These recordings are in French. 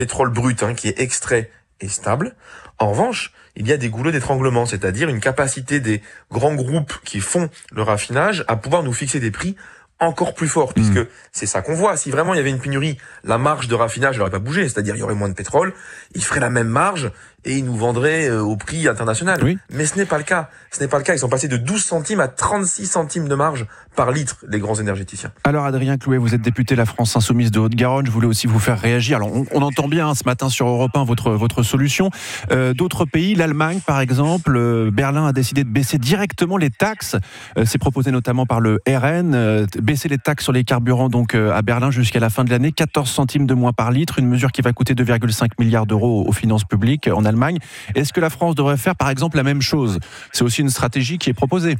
pétrole brut qui est extrait et stable. En revanche, il y a des goulots d'étranglement, c'est-à-dire une capacité des grands groupes qui font le raffinage à pouvoir nous fixer des prix encore plus forts, puisque c'est ça qu'on voit. Si vraiment il y avait une pénurie, la marge de raffinage n'aurait pas bougé, c'est-à-dire il y aurait moins de pétrole, ils feraient la même marge et ils nous vendraient au prix international. Oui. Mais ce n'est pas le cas. Ils sont passés de 12 centimes à 36 centimes de marge par litre, les grands énergéticiens. Alors Adrien Clouet, vous êtes député de la France Insoumise de Haute-Garonne, je voulais aussi vous faire réagir. Alors on entend bien ce matin sur Europe 1 votre solution. D'autres pays, l'Allemagne par exemple, Berlin a décidé de baisser directement les taxes. C'est proposé notamment par le RN, baisser les taxes sur les carburants donc à Berlin jusqu'à la fin de l'année, 14 centimes de moins par litre, une mesure qui va coûter 2,5 milliards d'euros aux finances publiques en Allemagne. Est-ce que la France devrait faire par exemple la même chose ? C'est aussi une stratégie qui est proposée.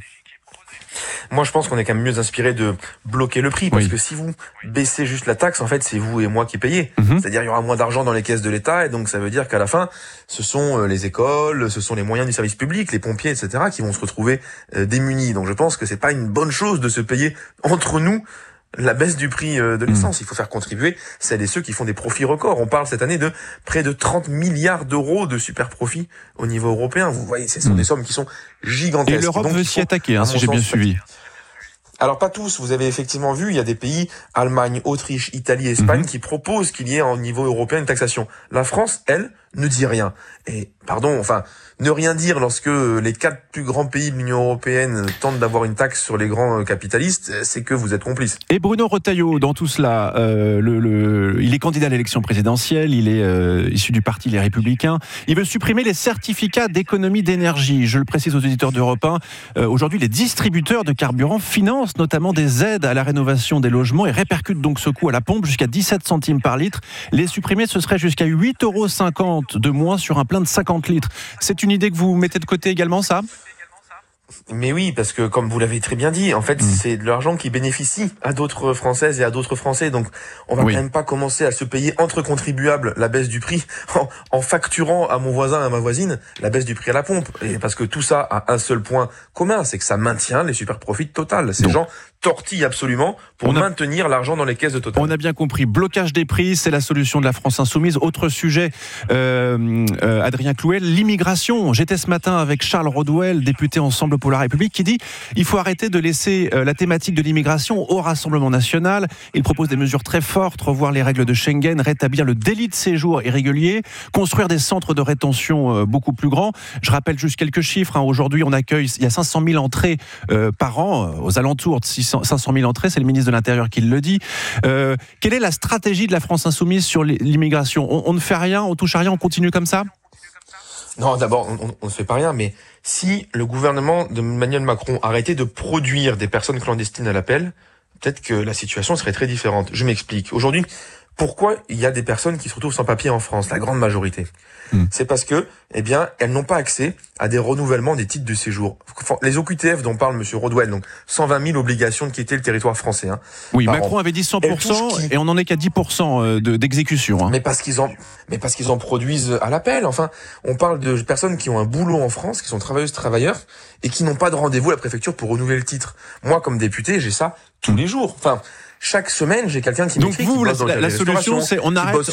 Moi, je pense qu'on est quand même mieux inspiré de bloquer le prix, parce que si vous baissez juste la taxe, en fait, c'est vous et moi qui payez. C'est-à-dire, il y aura moins d'argent dans les caisses de l'État, et donc ça veut dire qu'à la fin, ce sont les écoles, ce sont les moyens du service public, les pompiers, etc., qui vont se retrouver démunis. Donc, je pense que c'est pas une bonne chose de se payer entre nous la baisse du prix de l'essence. Il faut faire contribuer celles et ceux qui font des profits records. On parle cette année de près de 30 milliards d'euros de super profits au niveau européen. Vous voyez, ce sont des sommes qui sont gigantesques. Et l'Europe veut s'y attaquer, si j'ai bien suivi. Alors pas tous, vous avez effectivement vu, il y a des pays, Allemagne, Autriche, Italie, Espagne, qui proposent qu'il y ait au niveau européen une taxation. La France, elle, ne dit rien. Et, ne rien dire lorsque les 4 plus grands pays de l'Union européenne tentent d'avoir une taxe sur les grands capitalistes, c'est que vous êtes complice. Et Bruno Retailleau, dans tout cela, il est candidat à l'élection présidentielle, il est issu du parti Les Républicains. Il veut supprimer les certificats d'économie d'énergie. Je le précise aux auditeurs d'Europe 1, aujourd'hui les distributeurs de carburant financent notamment des aides à la rénovation des logements et répercutent donc ce coût à la pompe jusqu'à 17 centimes par litre. Les supprimer, ce serait jusqu'à 8,50 € de moins sur un plein de 50 litres. C'est une idée que vous mettez de côté également, ça ? Mais oui, parce que comme vous l'avez très bien dit, en fait, c'est de l'argent qui bénéficie à d'autres Françaises et à d'autres Français. Donc, on va quand même pas commencer à se payer entre contribuables la baisse du prix en facturant à mon voisin, à ma voisine, la baisse du prix à la pompe. Et parce que tout ça a un seul point commun, c'est que ça maintient les super profits de Total. Ces gens tortillent absolument pour maintenir l'argent dans les caisses de Total. On a bien compris. Blocage des prix, c'est la solution de la France Insoumise. Autre sujet, Adrien Clouet, l'immigration. J'étais ce matin avec Charles Rodwell, député Ensemble pour la République, qui dit il faut arrêter de laisser la thématique de l'immigration au Rassemblement national. Il propose des mesures très fortes, revoir les règles de Schengen, rétablir le délit de séjour irrégulier, construire des centres de rétention beaucoup plus grands. Je rappelle juste quelques chiffres. Aujourd'hui, il y a 500 000 entrées par an, aux alentours de 500 000 entrées. C'est le ministre de l'Intérieur qui le dit. Quelle est la stratégie de la France Insoumise sur l'immigration ? On ne fait rien, on touche à rien, on continue comme ça ? Non, d'abord, on ne fait pas rien, mais si le gouvernement de Emmanuel Macron arrêtait de produire des personnes clandestines à l'appel, peut-être que la situation serait très différente. Je m'explique. Aujourd'hui, pourquoi il y a des personnes qui se retrouvent sans papier en France, la grande majorité ? C'est parce que, elles n'ont pas accès à des renouvellements des titres de séjour. Les OQTF dont parle monsieur Rodwell, donc 120 000 obligations de quitter le territoire français. Oui, Macron avait dit 100% et on n'en est qu'à 10% d'exécution. Mais parce qu'ils en produisent à l'appel. Enfin, on parle de personnes qui ont un boulot en France, qui sont travailleuses-travailleurs et qui n'ont pas de rendez-vous à la préfecture pour renouveler le titre. Moi, comme député, j'ai ça tous les jours. Enfin, chaque semaine, j'ai quelqu'un qui m'écrit. Donc vous, la solution, c'est on arrête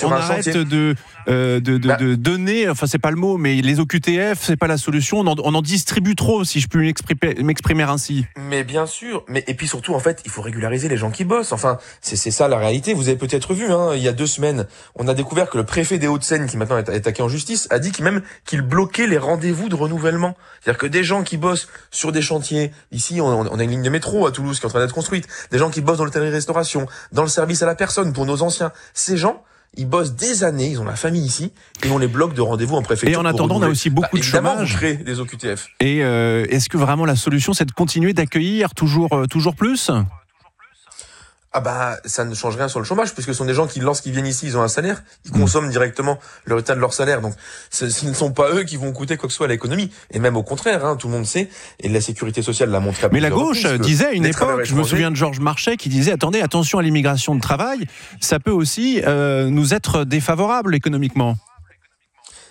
de donner. Enfin, c'est pas le mot, mais les OQTF, c'est pas la solution. On en distribue trop, si je puis m'exprimer ainsi. Mais bien sûr. Et puis surtout, en fait, il faut régulariser les gens qui bossent. Enfin, c'est ça la réalité. Vous avez peut-être vu, il y a 2 semaines, on a découvert que le préfet des Hauts-de-Seine, qui maintenant est attaqué en justice, a dit qu'il bloquait les rendez-vous de renouvellement. C'est-à-dire que des gens qui bossent sur des chantiers, ici, on a une ligne de métro à Toulouse qui est en train d'être construite, des gens qui bossent dans l'hôtellerie-restauration, dans le service à la personne pour nos anciens. Ces gens, ils bossent des années, ils ont la famille ici, et on les bloque de rendez-vous en préfecture. Et en attendant, on a aussi beaucoup de chômage. Évidemment, on crée des OQTF. Et est-ce que vraiment la solution, c'est de continuer d'accueillir toujours plus ? Ça ne change rien sur le chômage, puisque ce sont des gens qui, lorsqu'ils viennent ici, ils ont un salaire, ils consomment directement le résultat de leur salaire. Donc, ce ne sont pas eux qui vont coûter quoi que ce soit à l'économie. Et même au contraire, tout le monde sait, et la sécurité sociale l'a montré à Mais la gauche disait à une époque, je me souviens de Georges Marchais qui disait, attendez, attention à l'immigration de travail, ça peut aussi nous être défavorable économiquement.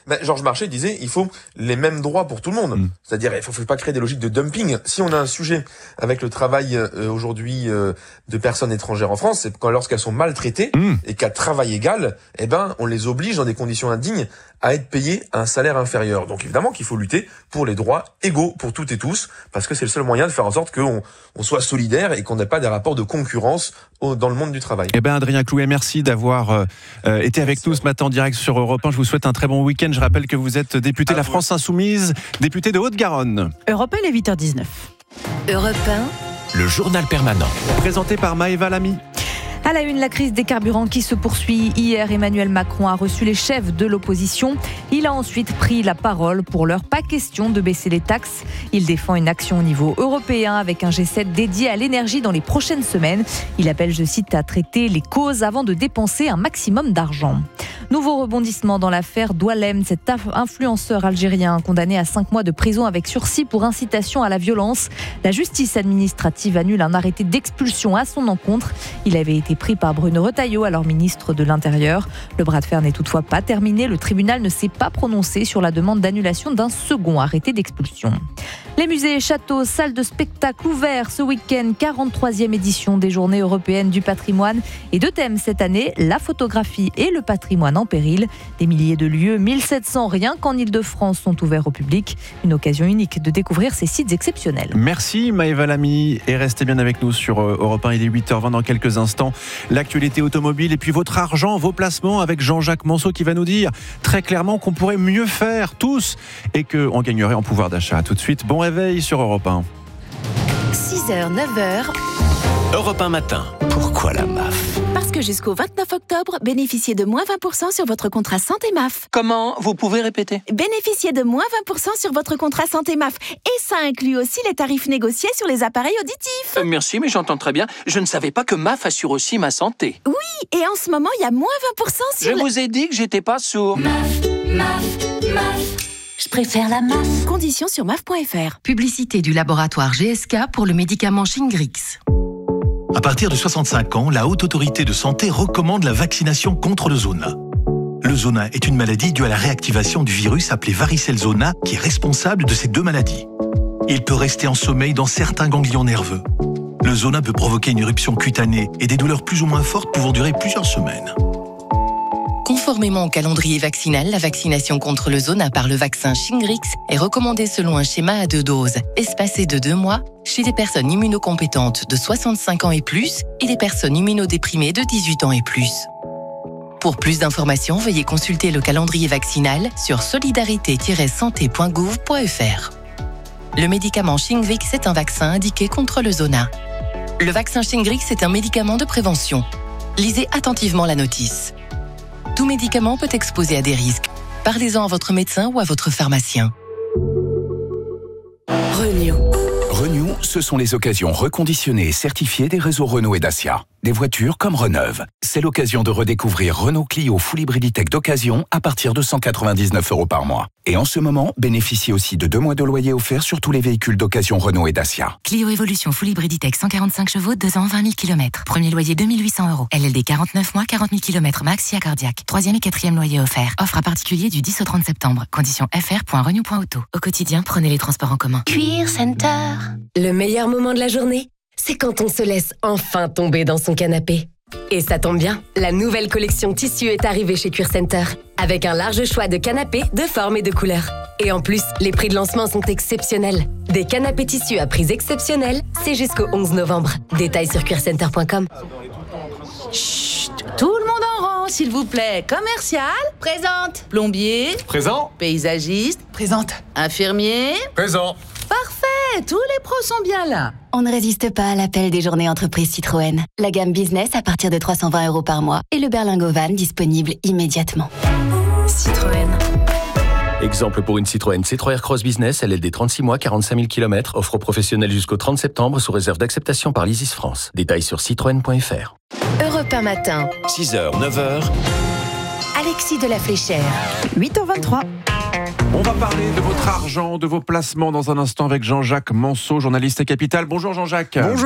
Georges Marchais disait, il faut les mêmes droits pour tout le monde. C'est-à-dire, il faut pas créer des logiques de dumping. Si on a un sujet avec le travail aujourd'hui de personnes étrangères en France, c'est lorsqu'elles sont maltraitées et qu'à travail égal, on les oblige dans des conditions indignes à être payées à un salaire inférieur. Donc évidemment qu'il faut lutter pour les droits égaux pour toutes et tous, parce que c'est le seul moyen de faire en sorte qu'on soit solidaire et qu'on n'ait pas des rapports de concurrence dans le monde du travail. Adrien Clouet, merci d'avoir été avec nous ce matin en direct sur Europe 1. Je vous souhaite un très bon week-end. Je rappelle que vous êtes député de la France Insoumise, député de Haute-Garonne. Europe 1, il est 8h19. Europe 1, le journal permanent. Présenté par Maëva Lamy. À la une, la crise des carburants qui se poursuit. Hier, Emmanuel Macron a reçu les chefs de l'opposition. Il a ensuite pris la parole. Pour l'heure, pas question de baisser les taxes. Il défend une action au niveau européen avec un G7 dédié à l'énergie dans les prochaines semaines. Il appelle, je cite, à traiter les causes avant de dépenser un maximum d'argent. Nouveau rebondissement dans l'affaire Doualem, cet influenceur algérien condamné à 5 mois de prison avec sursis pour incitation à la violence. La justice administrative annule un arrêté d'expulsion à son encontre. Il avait été pris par Bruno Retailleau, alors ministre de l'Intérieur. Le bras de fer n'est toutefois pas terminé. Le tribunal ne s'est pas prononcé sur la demande d'annulation d'un second arrêté d'expulsion. Les musées, châteaux, salles de spectacle ouverts ce week-end, 43e édition des Journées européennes du patrimoine. Et 2 thèmes cette année, la photographie et le patrimoine en péril. Des milliers de lieux, 1700 rien qu'en Ile-de-France sont ouverts au public. Une occasion unique de découvrir ces sites exceptionnels. Merci Maëva Lamy et restez bien avec nous sur Europe 1. Il est 8h20 dans quelques instants. L'actualité automobile et puis votre argent, vos placements avec Jean-Jacques Manceau qui va nous dire très clairement qu'on pourrait mieux faire tous et qu'on gagnerait en pouvoir d'achat. Tout de suite, bon réveil sur Europe 1. 6h, 9h. Europe 1 matin. Pourquoi la MAF ? Parce que jusqu'au 29 octobre, bénéficiez de moins 20% sur votre contrat santé MAF. Comment ? Vous pouvez répéter ? Bénéficiez de moins 20% sur votre contrat santé MAF. Et ça inclut aussi les tarifs négociés sur les appareils auditifs. Merci, mais j'entends très bien. Je ne savais pas que MAF assure aussi ma santé. Oui, et en ce moment, il y a moins 20% sur... Je vous ai dit que j'étais pas sourd. MAF. Je préfère la MAF. Conditions sur MAF.fr. Publicité du laboratoire GSK pour le médicament Shingrix. À partir de 65 ans, la Haute Autorité de Santé recommande la vaccination contre le zona. Le zona est une maladie due à la réactivation du virus appelé varicelle zona qui est responsable de ces 2 maladies. Il peut rester en sommeil dans certains ganglions nerveux. Le zona peut provoquer une éruption cutanée et des douleurs plus ou moins fortes pouvant durer plusieurs semaines. Conformément au calendrier vaccinal, la vaccination contre le zona par le vaccin Shingrix est recommandée selon un schéma à 2 doses, espacé de 2 mois, chez des personnes immunocompétentes de 65 ans et plus et des personnes immunodéprimées de 18 ans et plus. Pour plus d'informations, veuillez consulter le calendrier vaccinal sur solidarité-santé.gouv.fr. Le médicament Shingrix est un vaccin indiqué contre le zona. Le vaccin Shingrix est un médicament de prévention. Lisez attentivement la notice. Tout médicament peut exposer à des risques. Parlez-en à votre médecin ou à votre pharmacien. Renew, ce sont les occasions reconditionnées et certifiées des réseaux Renault et Dacia. Des voitures comme Reneuve. C'est l'occasion de redécouvrir Renault Clio Full Hybrid Tech d'occasion à partir de 199 € par mois. Et en ce moment, bénéficiez aussi de 2 mois de loyer offert sur tous les véhicules d'occasion Renault et Dacia. Clio Evolution Full Hybrid Tech 145 chevaux, 2 ans, 20 000 km. Premier loyer 2 800 €. LLD 49 mois, 40 000 km max, si accordiaque. 3e et 4e loyer offert. Offre à particulier du 10 au 30 septembre. Conditions fr.renew.auto. Au quotidien, prenez les transports en commun. Cuir Center. Le meilleur moment de la journée, c'est quand on se laisse enfin tomber dans son canapé. Et ça tombe bien, la nouvelle collection tissu est arrivée chez Cuir Center, avec un large choix de canapés de formes et de couleurs. Et en plus, les prix de lancement sont exceptionnels. Des canapés tissus à prix exceptionnels, c'est jusqu'au 11 novembre. Détails sur cuircenter.com. Chut, tout le monde en rang, s'il vous plaît. Commercial, présente. Plombier, présent. Paysagiste, présente. Infirmier, présent. Parfait, tous les pros sont bien là. On ne résiste pas à l'appel des journées entreprises Citroën. La gamme business à partir de 320 € par mois et le berlingot van disponible immédiatement. Citroën. Exemple pour une Citroën C3 Aircross Business, LLD 36 mois, 45 000 km, offre aux professionnels jusqu'au 30 septembre sous réserve d'acceptation par l'Isis France. Détails sur citroën.fr. Europe 1 matin. 6h, 9h. Alexis de la Fléchère. 8h23. On va parler de votre argent, de vos placements dans un instant avec Jean-Jacques Manceau, journaliste à Capital. Bonjour Jean-Jacques. Bonjour.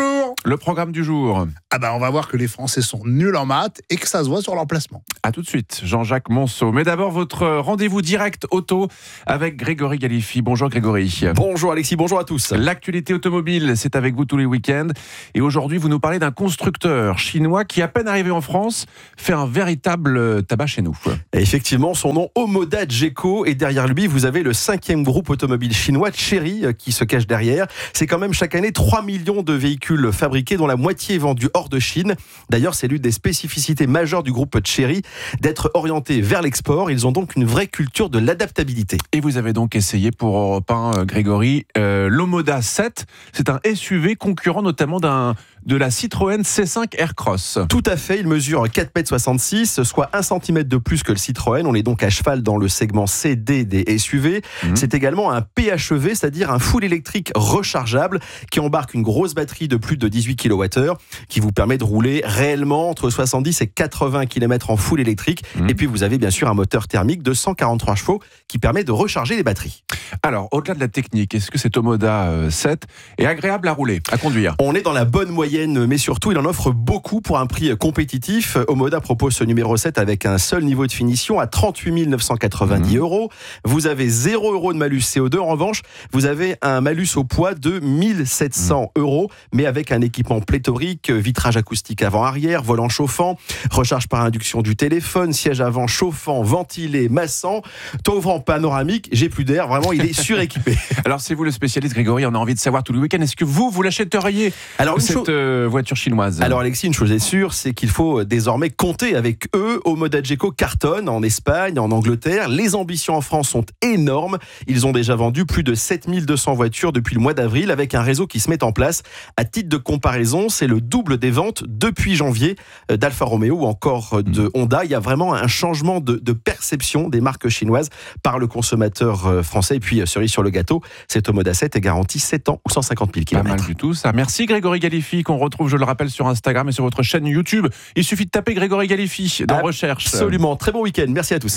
Le programme du jour. On va voir que les Français sont nuls en maths et que ça se voit sur leur placement. À tout de suite, Jean-Jacques Monceau. Mais d'abord, votre rendez-vous direct auto avec Grégory Galifi. Bonjour Grégory. Bonjour Alexis, bonjour à tous. L'actualité automobile, c'est avec vous tous les week-ends. Et aujourd'hui, vous nous parlez d'un constructeur chinois qui, à peine arrivé en France, fait un véritable tabac chez nous. Et effectivement, son nom, Omoda Geco, et derrière lui, vous avez le 5e groupe automobile chinois, Chery, qui se cache derrière. C'est quand même chaque année 3 millions de véhicules fabriqués, dont la moitié est vendue hors de Chine. D'ailleurs, c'est l'une des spécificités majeures du groupe Chery, d'être orienté vers l'export. Ils ont donc une vraie culture de l'adaptabilité. Et vous avez donc essayé pour Europe 1, Grégory, l'Omoda 7. C'est un SUV concurrent notamment de la Citroën C5 Aircross. Tout à fait, il mesure 4,66 m, soit 1 cm de plus que le Citroën. On est donc à cheval dans le segment CD des SUV. C'est également un PHEV, c'est-à-dire un full électrique rechargeable qui embarque une grosse batterie de plus de 18 kWh qui vous permet de rouler réellement entre 70 et 80 km en full électrique. Et puis vous avez bien sûr un moteur thermique de 143 chevaux qui permet de recharger les batteries. Alors, au-delà de la technique, est-ce que cet Omoda 7 est agréable à rouler, à conduire ? On est dans la bonne moyenne, mais surtout, il en offre beaucoup pour un prix compétitif. Omoda propose ce numéro 7 avec un seul niveau de finition à 38 990 €. Vous avez 0 € de malus CO2. En revanche, vous avez un malus au poids de 1 700 €, mais avec un équipement pléthorique, vitrage acoustique avant-arrière, volant chauffant, recharge par induction du téléphone, siège avant chauffant, ventilé, massant, toit ouvrant panoramique. J'ai plus d'air, vraiment, il est suréquipé. Alors, c'est vous le spécialiste, Grégory, on a envie de savoir tout le week-end, est-ce que vous l'achèteriez, cette voiture chinoise ? Alors Alexis, une chose est sûre, c'est qu'il faut désormais compter avec eux. Omoda Geco cartonne en Espagne, en Angleterre. Les ambitions en France sont énormes. Ils ont déjà vendu plus de 7200 voitures depuis le mois d'avril, avec un réseau qui se met en place. À titre de comparaison, c'est le double des ventes depuis janvier d'Alfa Romeo ou encore de Honda. Il y a vraiment un changement de perception des marques chinoises par le consommateur français. Et puis, cerise sur le gâteau, cet Omoda 7 est garanti 7 ans ou 150 000 km. Pas mal du tout, ça. Merci Grégory Galifi, qu'on retrouve, je le rappelle, sur Instagram et sur votre chaîne YouTube. Il suffit de taper Grégory Galifi dans recherche. Absolument. Très bon week-end. Merci à tous.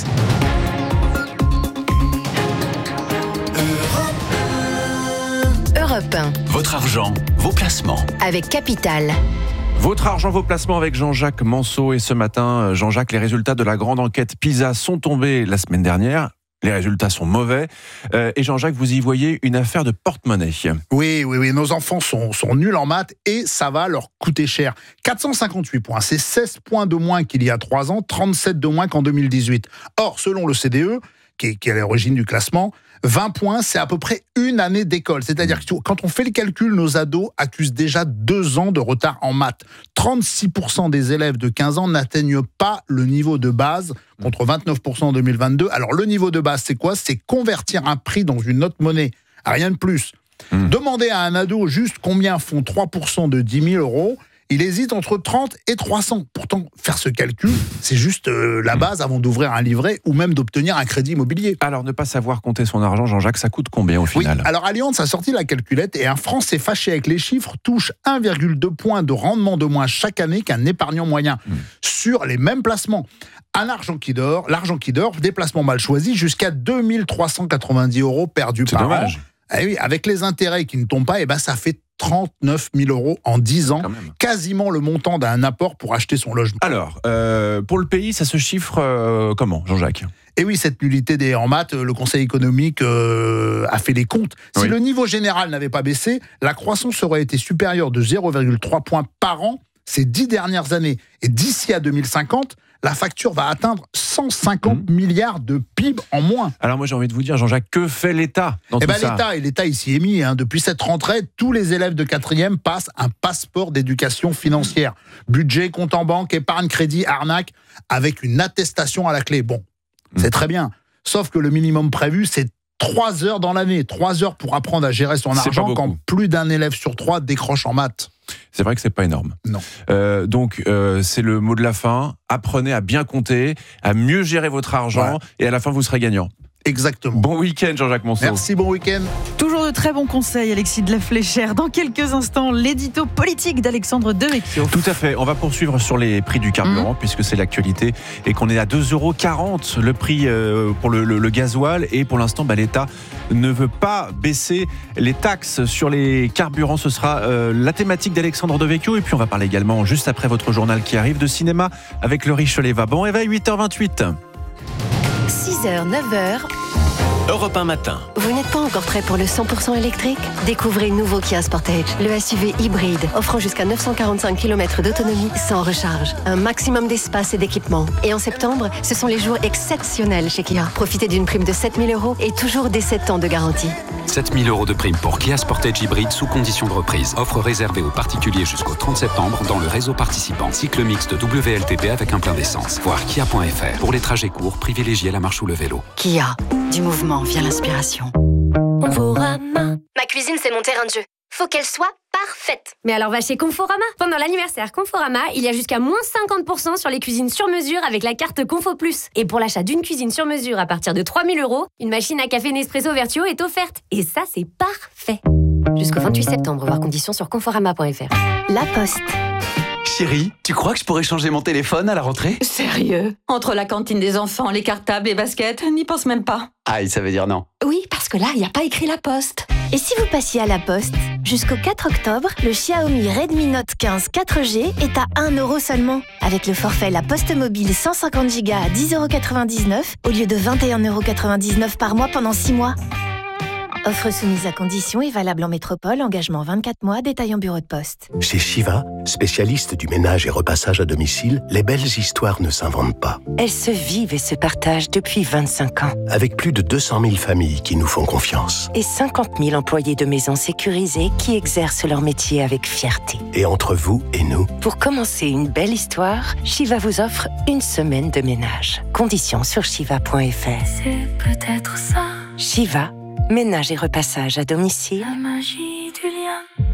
Europe 1. Votre argent, vos placements. Avec Capital. Votre argent, vos placements avec Jean-Jacques Monceau. Et ce matin, Jean-Jacques, les résultats de la grande enquête PISA sont tombés la semaine dernière. Les résultats sont mauvais. Et Jean-Jacques, vous y voyez une affaire de porte-monnaie. Oui. Nos enfants sont nuls en maths et ça va leur coûter cher. 458 points, c'est 16 points de moins qu'il y a 3 ans, 37 de moins qu'en 2018. Or, selon le CDE, qui est à l'origine du classement, 20 points, c'est à peu près une année d'école. C'est-à-dire que quand on fait le calcul, nos ados accusent déjà 2 ans de retard en maths. 36% des élèves de 15 ans n'atteignent pas le niveau de base, contre 29% en 2022. Alors, le niveau de base, c'est quoi ? C'est convertir un prix dans une autre monnaie. Rien de plus. Demandez à un ado juste combien font 3% de 10 000 €. Il hésite entre 30 et 300. Pourtant, faire ce calcul, c'est juste la base avant d'ouvrir un livret ou même d'obtenir un crédit immobilier. Alors, ne pas savoir compter son argent, Jean-Jacques, ça coûte combien au final ? Oui, alors Allianz a sorti la calculette et un Français fâché avec les chiffres touche 1,2 point de rendement de moins chaque année qu'un épargnant moyen sur les mêmes placements. L'argent qui dort, des placements mal choisis, jusqu'à 2 390 € perdus par an. Eh oui, avec les intérêts qui ne tombent pas, ça fait 39 000 € en 10 ans, quasiment le montant d'un apport pour acheter son logement. Alors, pour le pays, ça se chiffre comment, Jean-Jacques ? Et oui, cette nullité en maths, le Conseil économique a fait les comptes. Si le niveau général n'avait pas baissé, la croissance aurait été supérieure de 0,3 points par an ces 10 dernières années. Et d'ici à 2050, la facture va atteindre 150 milliards de PIB en moins. Alors moi j'ai envie de vous dire, Jean-Jacques, que fait l'État dans tout ça ? L'État il s'y est mis. Depuis cette rentrée, tous les élèves de 4e passent un passeport d'éducation financière. Budget, compte en banque, épargne, crédit, arnaque, avec une attestation à la clé. Bon, c'est très bien. Sauf que le minimum prévu, c'est 3 heures dans l'année. 3 heures pour apprendre à gérer son argent quand plus d'un élève sur 3 décroche en maths. C'est vrai que c'est pas énorme. Non. Donc, c'est le mot de la fin. Apprenez à bien compter, à mieux gérer votre argent, et à la fin, vous serez gagnant. Exactement. Bon week-end, Jean-Jacques Monceau. Merci, bon week-end. Toujours de très bons conseils, Alexis de la Fléchère. Dans quelques instants, l'édito politique d'Alexandre Devecchio. Tout à fait. On va poursuivre sur les prix du carburant, puisque c'est l'actualité, et qu'on est à 2,40 € le prix pour le gasoil. Et pour l'instant, l'État ne veut pas baisser les taxes sur les carburants. Ce sera la thématique d'Alexandre Devecchio. Et puis on va parler également, juste après votre journal qui arrive, de cinéma avec Laurie Cholet-Va. Bon réveil, 8h28. 6h, 9h. Europe 1 matin. Vous n'êtes pas encore prêt pour le 100% électrique ? Découvrez le nouveau Kia Sportage, le SUV hybride, offrant jusqu'à 945 km d'autonomie sans recharge. Un maximum d'espace et d'équipement. Et en septembre, ce sont les jours exceptionnels chez Kia. Profitez d'une prime de 7 000 € et toujours des 7 ans de garantie. 7 000 € de prime pour Kia Sportage hybride sous condition de reprise. Offre réservée aux particuliers jusqu'au 30 septembre dans le réseau participant. Cycle mixte WLTP avec un plein d'essence. Voir kia.fr. Pour les trajets courts, privilégiez la marche ou le vélo. Kia, du mouvement vient l'inspiration. Conforama. Ma cuisine, c'est mon terrain de jeu. Faut qu'elle soit parfaite. Mais alors va chez Conforama. Pendant l'anniversaire Conforama, il y a jusqu'à moins 50% sur les cuisines sur mesure avec la carte Confo Plus. Et pour l'achat d'une cuisine sur mesure à partir de 3 000 €, une machine à café Nespresso Vertuo est offerte. Et ça, c'est parfait. Jusqu'au 28 septembre, voir conditions sur conforama.fr. La Poste. Chérie, tu crois que je pourrais changer mon téléphone à la rentrée ? Sérieux ? Entre la cantine des enfants, les cartables, les baskets, n'y pense même pas. Aïe, ça veut dire non. Oui, parce que là, il n'y a pas écrit La Poste. Et si vous passiez à La Poste ? Jusqu'au 4 octobre, le Xiaomi Redmi Note 15 4G est à 1 € seulement. Avec le forfait La Poste Mobile 150 Go à 10,99 € au lieu de 21,99 € par mois pendant 6 mois. Offre soumise à conditions et valable en métropole, engagement 24 mois, détail en bureau de poste. Chez Shiva, spécialiste du ménage et repassage à domicile, les belles histoires ne s'inventent pas. Elles se vivent et se partagent depuis 25 ans. Avec plus de 200 000 familles qui nous font confiance. Et 50 000 employés de maisons sécurisées qui exercent leur métier avec fierté. Et entre vous et nous. Pour commencer une belle histoire, Shiva vous offre une semaine de ménage. Conditions sur shiva.fr. C'est peut-être ça. Shiva. Ménage et repassage à domicile. La magie du lien.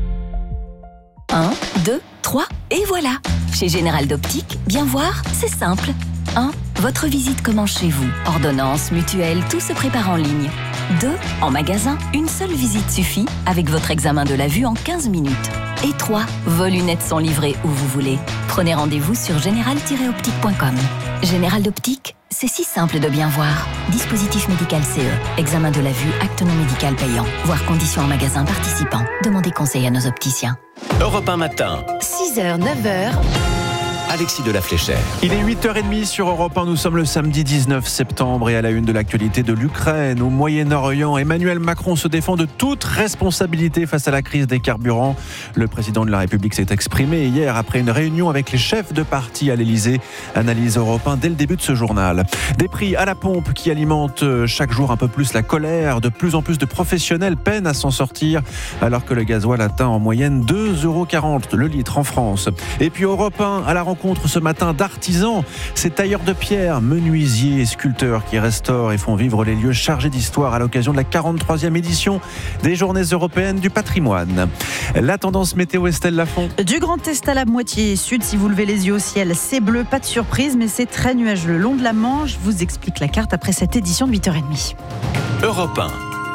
1, 2, 3, et voilà. Chez Général d'Optique, bien voir, c'est simple. 1. Votre visite commence chez vous. Ordonnance, mutuelle, tout se prépare en ligne. 2. En magasin, une seule visite suffit avec votre examen de la vue en 15 minutes. Et 3. Vos lunettes sont livrées où vous voulez. Prenez rendez-vous sur général-optique.com. Général d'Optique, c'est si simple de bien voir. Dispositif médical CE. Examen de la vue, acte non médical payant. Voir conditions en magasin participant. Demandez conseil à nos opticiens. Europe 1 matin. 6h, 9h. Alexis de la Fléchère. Il est 8h30 sur Europe 1. Nous sommes le samedi 19 septembre et à la une de l'actualité de l'Ukraine. Au Moyen-Orient, Emmanuel Macron se défend de toute responsabilité face à la crise des carburants. Le président de la République s'est exprimé hier après une réunion avec les chefs de parti à l'Elysée. Analyse Europe 1 dès le début de ce journal. Des prix à la pompe qui alimentent chaque jour un peu plus la colère. De plus en plus de professionnels peinent à s'en sortir alors que le gasoil atteint en moyenne 2,40 € le litre en France. Et puis Europe 1 à la rencontre ce matin d'artisans, ces tailleurs de pierre, menuisiers et sculpteurs qui restaurent et font vivre les lieux chargés d'histoire à l'occasion de la 43e édition des Journées européennes du patrimoine. La tendance météo, Estelle Lafont. Du Grand Est à la moitié sud, si vous levez les yeux au ciel, c'est bleu, pas de surprise, mais c'est très nuageux le long de la Manche. Je vous explique la carte après cette édition de 8h30. Europe 1.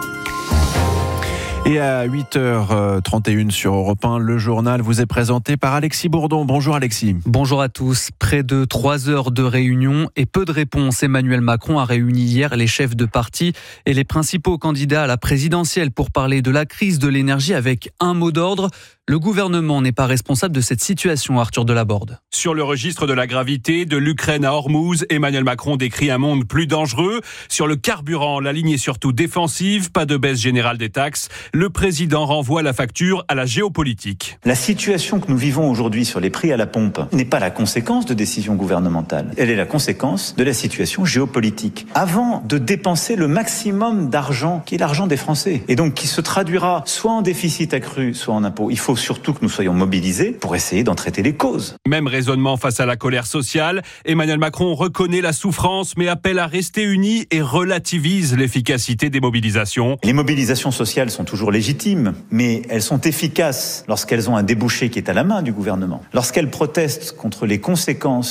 Et à 8h31 sur Europe 1, le journal vous est présenté par Alexis Bourdon. Bonjour Alexis. Bonjour à tous. Près de 3 heures de réunion et peu de réponses. Emmanuel Macron a réuni hier les chefs de parti et les principaux candidats à la présidentielle pour parler de la crise de l'énergie avec un mot d'ordre. Le gouvernement n'est pas responsable de cette situation, Arthur Delaborde. Sur le registre de la gravité, de l'Ukraine à Hormuz, Emmanuel Macron décrit un monde plus dangereux. Sur le carburant, la ligne est surtout défensive, pas de baisse générale des taxes. Le président renvoie la facture à la géopolitique. La situation que nous vivons aujourd'hui sur les prix à la pompe n'est pas la conséquence de décisions gouvernementales. Elle est la conséquence de la situation géopolitique. Avant de dépenser le maximum d'argent, qui est l'argent des Français, et donc qui se traduira soit en déficit accru, soit en impôts, il faut surtout que nous soyons mobilisés pour essayer d'en traiter les causes. Même raisonnement face à la colère sociale. Emmanuel Macron reconnaît la souffrance, mais appelle à rester unis et relativise l'efficacité des mobilisations. Les mobilisations sociales sont toujours légitimes, mais elles sont efficaces lorsqu'elles ont un débouché qui est à la main du gouvernement. Lorsqu'elles protestent contre les conséquences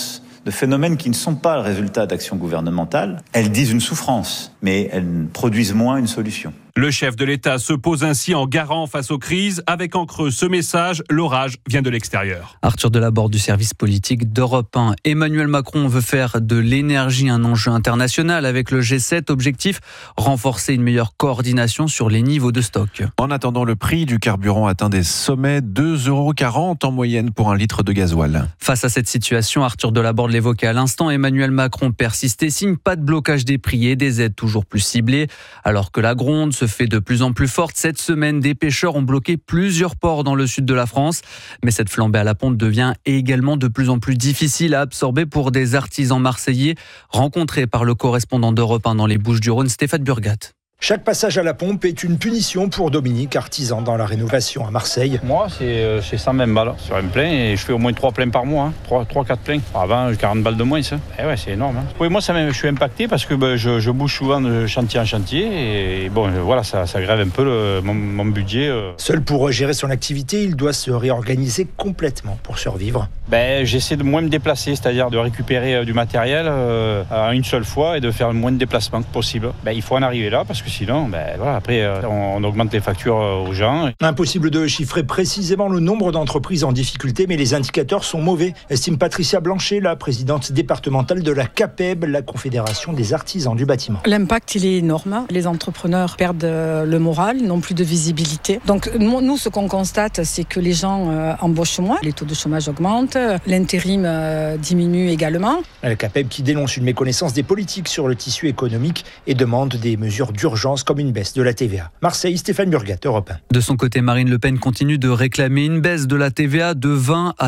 de phénomènes qui ne sont pas le résultat d'actions gouvernementales. Elles disent une souffrance, mais elles produisent moins une solution. Le chef de l'État se pose ainsi en garant face aux crises. Avec en creux ce message, l'orage vient de l'extérieur. Arthur Delaborde du service politique d'Europe 1. Emmanuel Macron veut faire de l'énergie un enjeu international avec le G7. Objectif, renforcer une meilleure coordination sur les niveaux de stock. En attendant, le prix du carburant atteint des sommets, 2,40 € en moyenne pour un litre de gasoil. Face à cette situation, Arthur Delaborde l'évoquait à l'instant, Emmanuel Macron persiste et signe pas de blocage des prix et des aides toujours plus ciblées. Alors que la gronde se fait de plus en plus forte, cette semaine, des pêcheurs ont bloqué plusieurs ports dans le sud de la France. Mais cette flambée à la pompe devient également de plus en plus difficile à absorber pour des artisans marseillais rencontrés par le correspondant d'Europe 1 dans les Bouches-du-Rhône, Stéphane Burgat. Chaque passage à la pompe est une punition pour Dominique, artisan dans la rénovation à Marseille. Moi, c'est 120 balles sur un plein et je fais au moins 3 pleins par mois. 3-4 pleins. Avant, 40 balles de moins, ça. Eh ouais, c'est énorme. Oui, moi, je suis impacté parce que je bouge souvent de chantier en chantier et bon, voilà, ça grève un peu mon budget. Seul pour gérer son activité, il doit se réorganiser complètement pour survivre. J'essaie de moins me déplacer, c'est-à-dire de récupérer du matériel à une seule fois et de faire le moins de déplacements possible. Il faut en arriver là parce que sinon, après, on augmente les factures aux gens. Impossible de chiffrer précisément le nombre d'entreprises en difficulté, mais les indicateurs sont mauvais, estime Patricia Blanchet, la présidente départementale de la CAPEB, la Confédération des artisans du bâtiment. L'impact, il est énorme. Les entrepreneurs perdent le moral, n'ont plus de visibilité. Donc, nous, ce qu'on constate, c'est que les gens embauchent moins, les taux de chômage augmentent, l'intérim diminue également. La CAPEB qui dénonce une méconnaissance des politiques sur le tissu économique et demande des mesures d'urgence comme une baisse de la TVA. Marseille, Stéphane Burgat, Europe 1. De son côté, Marine Le Pen continue de réclamer une baisse de la TVA de 20 à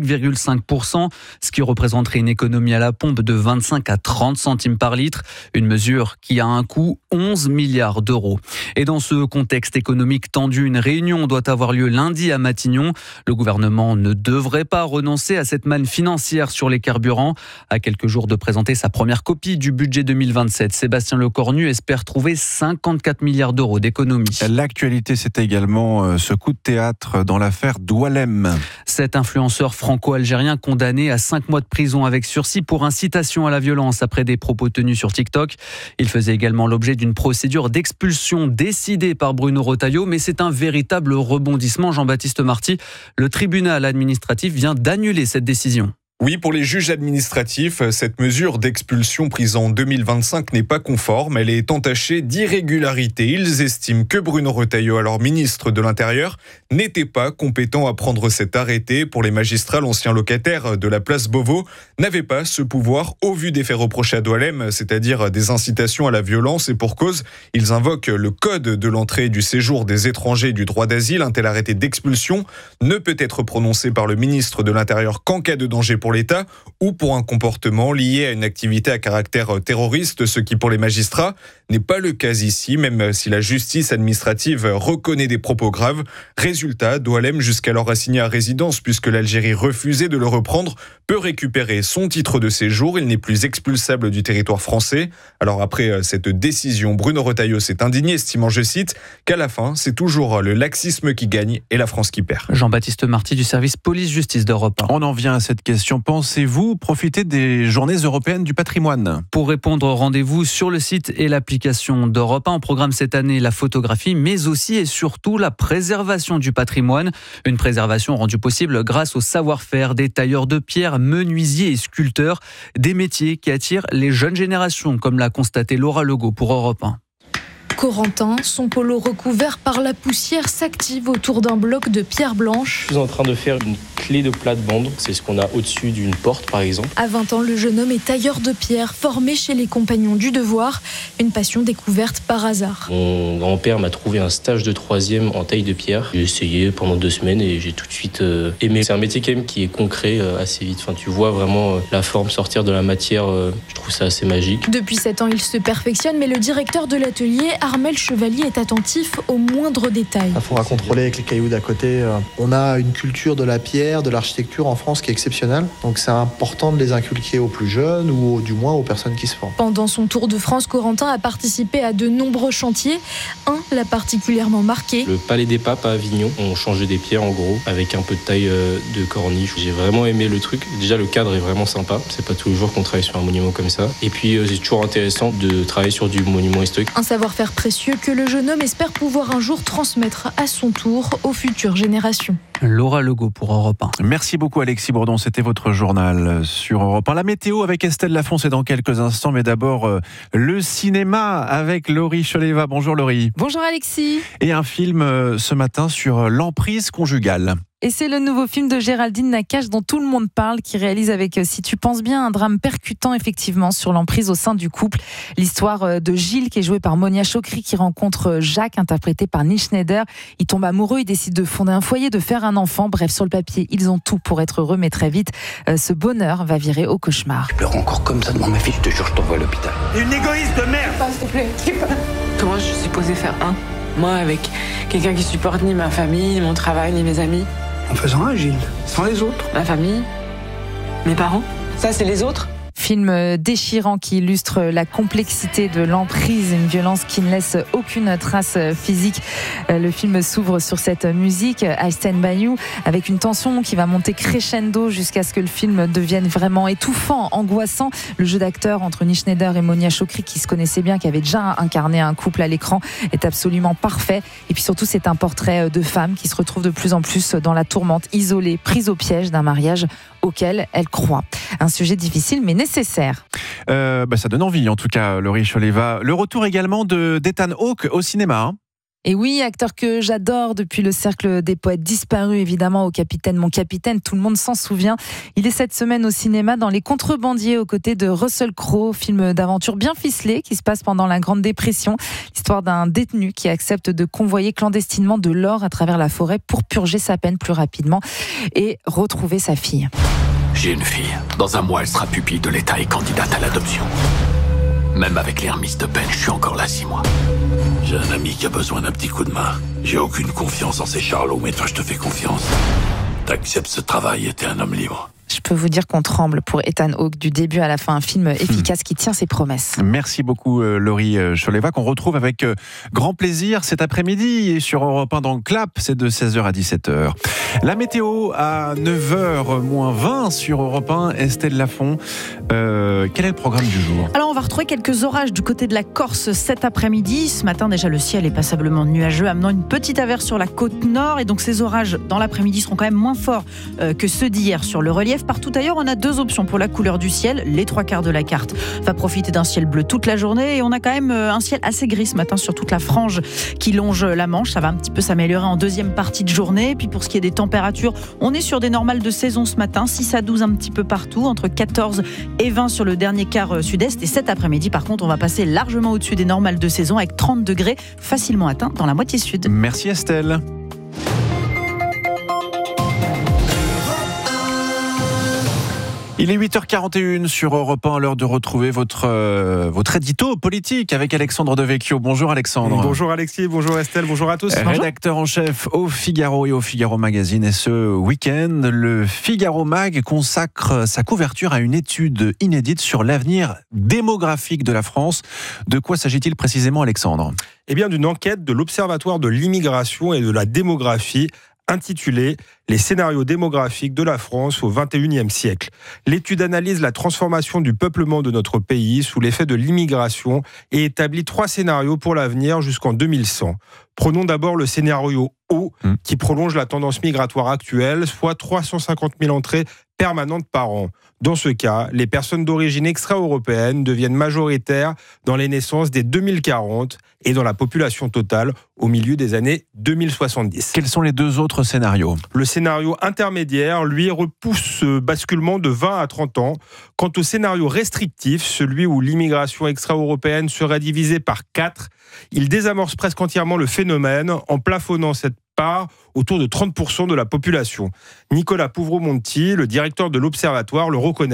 5,5%, ce qui représenterait une économie à la pompe de 25 à 30 centimes par litre, une mesure qui a un coût 11 milliards d'euros. Et dans ce contexte économique tendu, une réunion doit avoir lieu lundi à Matignon. Le gouvernement ne devrait pas renoncer à cette manne financière sur les carburants. À quelques jours de présenter sa première copie du budget 2027, Sébastien Lecornu espère trouver 54 milliards d'euros d'économies. L'actualité, c'est également ce coup de théâtre dans l'affaire Doualem. Cet influenceur franco-algérien condamné à 5 mois de prison avec sursis pour incitation à la violence après des propos tenus sur TikTok. Il faisait également l'objet d'une procédure d'expulsion décidée par Bruno Retailleau, mais c'est un véritable rebondissement. Jean-Baptiste Marty, le tribunal administratif vient d'annuler cette décision. Oui, pour les juges administratifs, cette mesure d'expulsion prise en 2025 n'est pas conforme. Elle est entachée d'irrégularités. Ils estiment que Bruno Retailleau, alors ministre de l'Intérieur, n'était pas compétent à prendre cet arrêté. Pour les magistrats, l'ancien locataire de la place Beauvau n'avait pas ce pouvoir au vu des faits reprochés à Doualem, c'est-à-dire des incitations à la violence. Et pour cause, ils invoquent le code de l'entrée et du séjour des étrangers et du droit d'asile. Un tel arrêté d'expulsion ne peut être prononcé par le ministre de l'Intérieur qu'en cas de danger pour l'État ou pour un comportement lié à une activité à caractère terroriste, ce qui pour les magistrats n'est pas le cas ici, même si la justice administrative reconnaît des propos graves. Résultat, Doualem, jusqu'alors assigné à résidence puisque l'Algérie refusait de le reprendre, peut récupérer son titre de séjour. Il n'est plus expulsable du territoire français. Alors après cette décision, Bruno Retailleau s'est indigné, estimant, je cite, qu'à la fin, c'est toujours le laxisme qui gagne et la France qui perd. Jean-Baptiste Marty du service police-justice d'Europe 1. On en vient à cette question. Pensez-vous profiter des journées européennes du patrimoine ? Pour répondre, rendez-vous sur le site et l'application d'Europe 1. On programme cette année la photographie, mais aussi et surtout la préservation du patrimoine. Une préservation rendue possible grâce au savoir-faire des tailleurs de pierre, menuisiers et sculpteurs. Des métiers qui attirent les jeunes générations, comme l'a constaté Laura Legault pour Europe 1. Corentin, son polo recouvert par la poussière, s'active autour d'un bloc de pierre blanche. Je suis en train de faire une clé de plate-bande, c'est ce qu'on a au-dessus d'une porte par exemple. À 20 ans, le jeune homme est tailleur de pierre, formé chez les Compagnons du Devoir, une passion découverte par hasard. Mon grand-père m'a trouvé un stage de 3e en taille de pierre. J'ai essayé pendant 2 semaines et j'ai tout de suite aimé. C'est un métier quand même qui est concret assez vite. Enfin, tu vois vraiment la forme sortir de la matière, je trouve ça assez magique. Depuis 7 ans, il se perfectionne, mais le directeur de l'atelier, Armel Chevalier, est attentif aux moindres détails. Il faudra contrôler avec les cailloux d'à côté. On a une culture de la pierre savoir-faire de l'architecture en France qui est exceptionnel. Donc c'est important de les inculquer aux plus jeunes ou du moins aux personnes qui se forment. Pendant son tour de France, Corentin a participé à de nombreux chantiers. Un l'a particulièrement marqué. Le Palais des Papes à Avignon, on changeait des pierres en gros, avec un peu de taille de corniche. J'ai vraiment aimé le truc. Déjà, le cadre est vraiment sympa. C'est pas tous les jours qu'on travaille sur un monument comme ça. Et puis, c'est toujours intéressant de travailler sur du monument historique. Un savoir-faire précieux que le jeune homme espère pouvoir un jour transmettre à son tour aux futures générations. Laura Legault pour Europe 1. Merci beaucoup Alexis Bourdon, c'était votre journal sur Europe 1. La météo avec Estelle Lafont, c'est dans quelques instants, mais d'abord le cinéma avec Laurie Choleva. Bonjour Laurie. Bonjour Alexis. Et un film ce matin sur l'emprise conjugale. Et c'est le nouveau film de Géraldine Nakache dont tout le monde parle, qui réalise avec, si tu penses bien, un drame percutant effectivement sur l'emprise au sein du couple. L'histoire de Gilles, qui est joué par Monia Chokri, qui rencontre Jacques, interprété par Neil Schneider. Ils tombent amoureux, ils décident de fonder un foyer, de faire un enfant. Bref, sur le papier, ils ont tout pour être heureux, mais très vite, ce bonheur va virer au cauchemar. Je pleure encore comme ça devant ma fille, je te jure, je t'envoie à l'hôpital. Une égoïste de merde. S'il te plaît, comment je suis supposée faire un? Moi, avec quelqu'un qui supporte ni ma famille, ni mon travail, ni mes amis. En faisant un, Gilles, sans les autres. Ma famille, mes parents, ça c'est les autres. Film déchirant qui illustre la complexité de l'emprise, une violence qui ne laisse aucune trace physique. Le film s'ouvre sur cette musique, I Stand By You, avec une tension qui va monter crescendo jusqu'à ce que le film devienne vraiment étouffant, angoissant. Le jeu d'acteur entre Neil Schneider et Monia Chokri, qui se connaissaient bien, qui avait déjà incarné un couple à l'écran, est absolument parfait. Et puis surtout, c'est un portrait de femme qui se retrouve de plus en plus dans la tourmente, isolée, prise au piège d'un mariage auquel elle croit. Un sujet difficile mais nécessaire. Ça donne envie en tout cas, Laurie Choleva. Le retour également d'Ethan Hawke au cinéma. Et oui, acteur que j'adore depuis le Cercle des Poètes Disparus, évidemment, au Capitaine, mon capitaine, tout le monde s'en souvient. Il est cette semaine au cinéma dans Les Contrebandiers aux côtés de Russell Crowe, film d'aventure bien ficelé qui se passe pendant la Grande Dépression. L'histoire d'un détenu qui accepte de convoyer clandestinement de l'or à travers la forêt pour purger sa peine plus rapidement et retrouver sa fille. J'ai une fille. Dans un mois, elle sera pupille de l'État et candidate à l'adoption. Même avec les remises de peine, je suis encore là 6 mois. J'ai un ami qui a besoin d'un petit coup de main. J'ai aucune confiance en ces charlots, mais toi, je te fais confiance. T'acceptes ce travail et t'es un homme libre. Je peux vous dire qu'on tremble pour Ethan Hawke du début à la fin, un film efficace qui tient ses promesses. Merci beaucoup Laurie Choleva, qu'on retrouve avec grand plaisir cet après-midi et sur Europe 1 dans le Clap, c'est de 16h à 17h. La météo à 9h-20 sur Europe 1, Estelle Lafont. Quel est le programme du jour ? Alors on va retrouver quelques orages du côté de la Corse cet après-midi. Ce matin déjà le ciel est passablement nuageux, amenant une petite averse sur la côte nord, et donc ces orages dans l'après-midi seront quand même moins forts que ceux d'hier sur le relief. Partout ailleurs, on a 2 options pour la couleur du ciel. Les 3/4 de la carte va profiter d'un ciel bleu toute la journée, et on a quand même un ciel assez gris ce matin sur toute la frange qui longe la Manche. Ça va un petit peu s'améliorer en deuxième partie de journée. Et puis pour ce qui est des températures, on est sur des normales de saison ce matin, 6 à 12 un petit peu partout, entre 14 et 20 sur le dernier quart sud-est. Et cet après-midi, par contre, on va passer largement au-dessus des normales de saison avec 30 degrés facilement atteints dans la moitié sud. Merci Estelle. Il est 8h41 sur Europe 1, l'heure de retrouver votre édito politique avec Alexandre Devecchio. Bonjour Alexandre. Bonjour Alexis, bonjour Estelle, bonjour à tous. Rédacteur en chef au Figaro et au Figaro Magazine. Et ce week-end, le Figaro Mag consacre sa couverture à une étude inédite sur l'avenir démographique de la France. De quoi s'agit-il précisément, Alexandre ? Eh bien, d'une enquête de l'Observatoire de l'immigration et de la démographie intitulée « Les scénarios démographiques de la France au XXIe siècle ». L'étude analyse la transformation du peuplement de notre pays sous l'effet de l'immigration et établit 3 scénarios pour l'avenir jusqu'en 2100. Prenons d'abord le scénario O, qui prolonge la tendance migratoire actuelle, soit 350 000 entrées permanentes par an. Dans ce cas, les personnes d'origine extra-européenne deviennent majoritaires dans les naissances dès 2040 et dans la population totale au milieu des années 2070. Quels sont les 2 autres scénarios ? Le scénario intermédiaire, lui, repousse ce basculement de 20 à 30 ans. Quant au scénario restrictif, celui où l'immigration extra-européenne serait divisée par 4, il désamorce presque entièrement le phénomène en plafonnant cette part autour de 30% de la population. Nicolas Pouvremonti, le directeur de l'Observatoire, le reconnaît.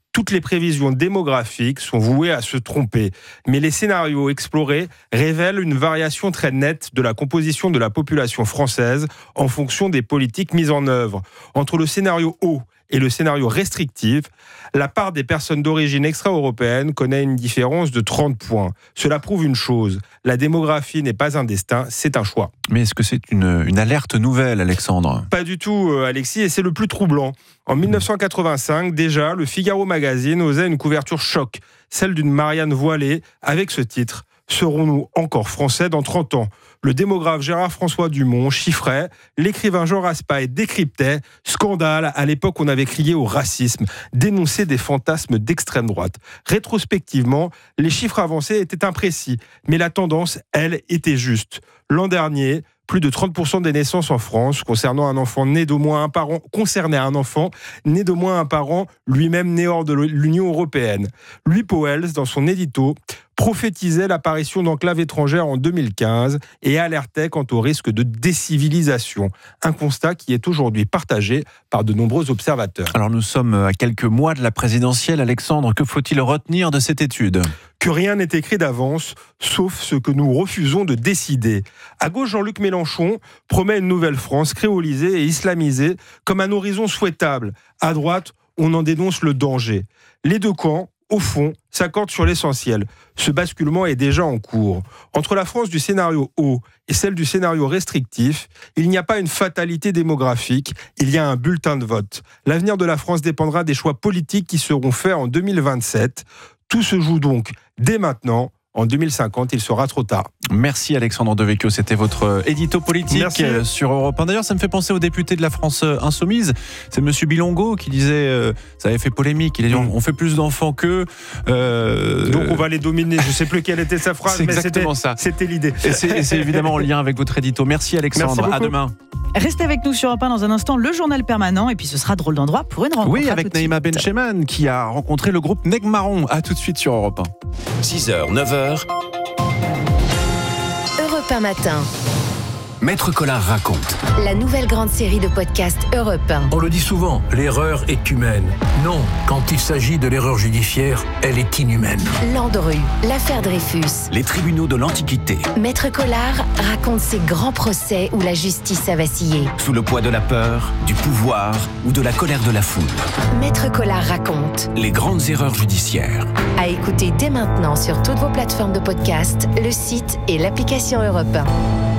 Toutes les prévisions démographiques sont vouées à se tromper. Mais les scénarios explorés révèlent une variation très nette de la composition de la population française en fonction des politiques mises en œuvre. Entre le scénario haut et le scénario restrictif, la part des personnes d'origine extra-européenne connaît une différence de 30 points. Cela prouve une chose, la démographie n'est pas un destin, c'est un choix. Mais est-ce que c'est une alerte nouvelle, Alexandre ? Pas du tout, Alexis, et c'est le plus troublant. En 1985, déjà, le Figaro Magazine osait une couverture choc, celle d'une Marianne voilée, avec ce titre « Serons-nous encore français dans 30 ans ?» Le démographe Gérard-François Dumont chiffrait, l'écrivain Jean Raspail décryptait, scandale, à l'époque on avait crié au racisme, dénonçait des fantasmes d'extrême droite. Rétrospectivement, les chiffres avancés étaient imprécis, mais la tendance, elle, était juste. L'an dernier, plus de 30% des naissances en France concernaient un enfant né d'au moins un parent, lui-même né hors de l'Union européenne. Louis Poels, dans son édito, prophétisait l'apparition d'enclaves étrangères en 2015 et alertait quant au risque de décivilisation. Un constat qui est aujourd'hui partagé par de nombreux observateurs. Alors nous sommes à quelques mois de la présidentielle. Alexandre, que faut-il retenir de cette étude ? Que rien n'est écrit d'avance, sauf ce que nous refusons de décider. À gauche, Jean-Luc Mélenchon promet une nouvelle France créolisée et islamisée comme un horizon souhaitable. À droite, on en dénonce le danger. Les deux camps, au fond, s'accordent sur l'essentiel. Ce basculement est déjà en cours. Entre la France du scénario haut et celle du scénario restrictif, il n'y a pas une fatalité démographique, il y a un bulletin de vote. L'avenir de la France dépendra des choix politiques qui seront faits en 2027. Tout se joue donc dès maintenant. En 2050, il sera trop tard. Merci Alexandre Devecchio, c'était votre édito politique sur Europe 1. D'ailleurs, ça me fait penser au député de la France Insoumise. C'est monsieur Bilongo qui disait, ça avait fait polémique, il a dit on fait plus d'enfants qu'eux. Donc on va les dominer, je ne sais plus quelle était sa phrase, c'est mais exactement ça. C'était l'idée. Et c'est évidemment en lien avec votre édito. Merci Alexandre, Merci à demain. Restez avec nous sur Europe 1 dans un instant, le journal permanent, et puis ce sera Drôle d'endroit pour une rencontre. Oui, avec Naïma Bencheman qui a rencontré le groupe Negmaron. À tout de suite sur Europe 1. 6h, 9h. Europe 1 matin. Maître Collard raconte. La nouvelle grande série de podcasts Europe 1. On le dit souvent, l'erreur est humaine. Non, quand il s'agit de l'erreur judiciaire, elle est inhumaine. Landru, l'affaire Dreyfus. Les tribunaux de l'Antiquité. Maître Collard raconte ces grands procès où la justice a vacillé. Sous le poids de la peur, du pouvoir ou de la colère de la foule. Maître Collard raconte. Les grandes erreurs judiciaires. À écouter dès maintenant sur toutes vos plateformes de podcast, le site et l'application Europe 1.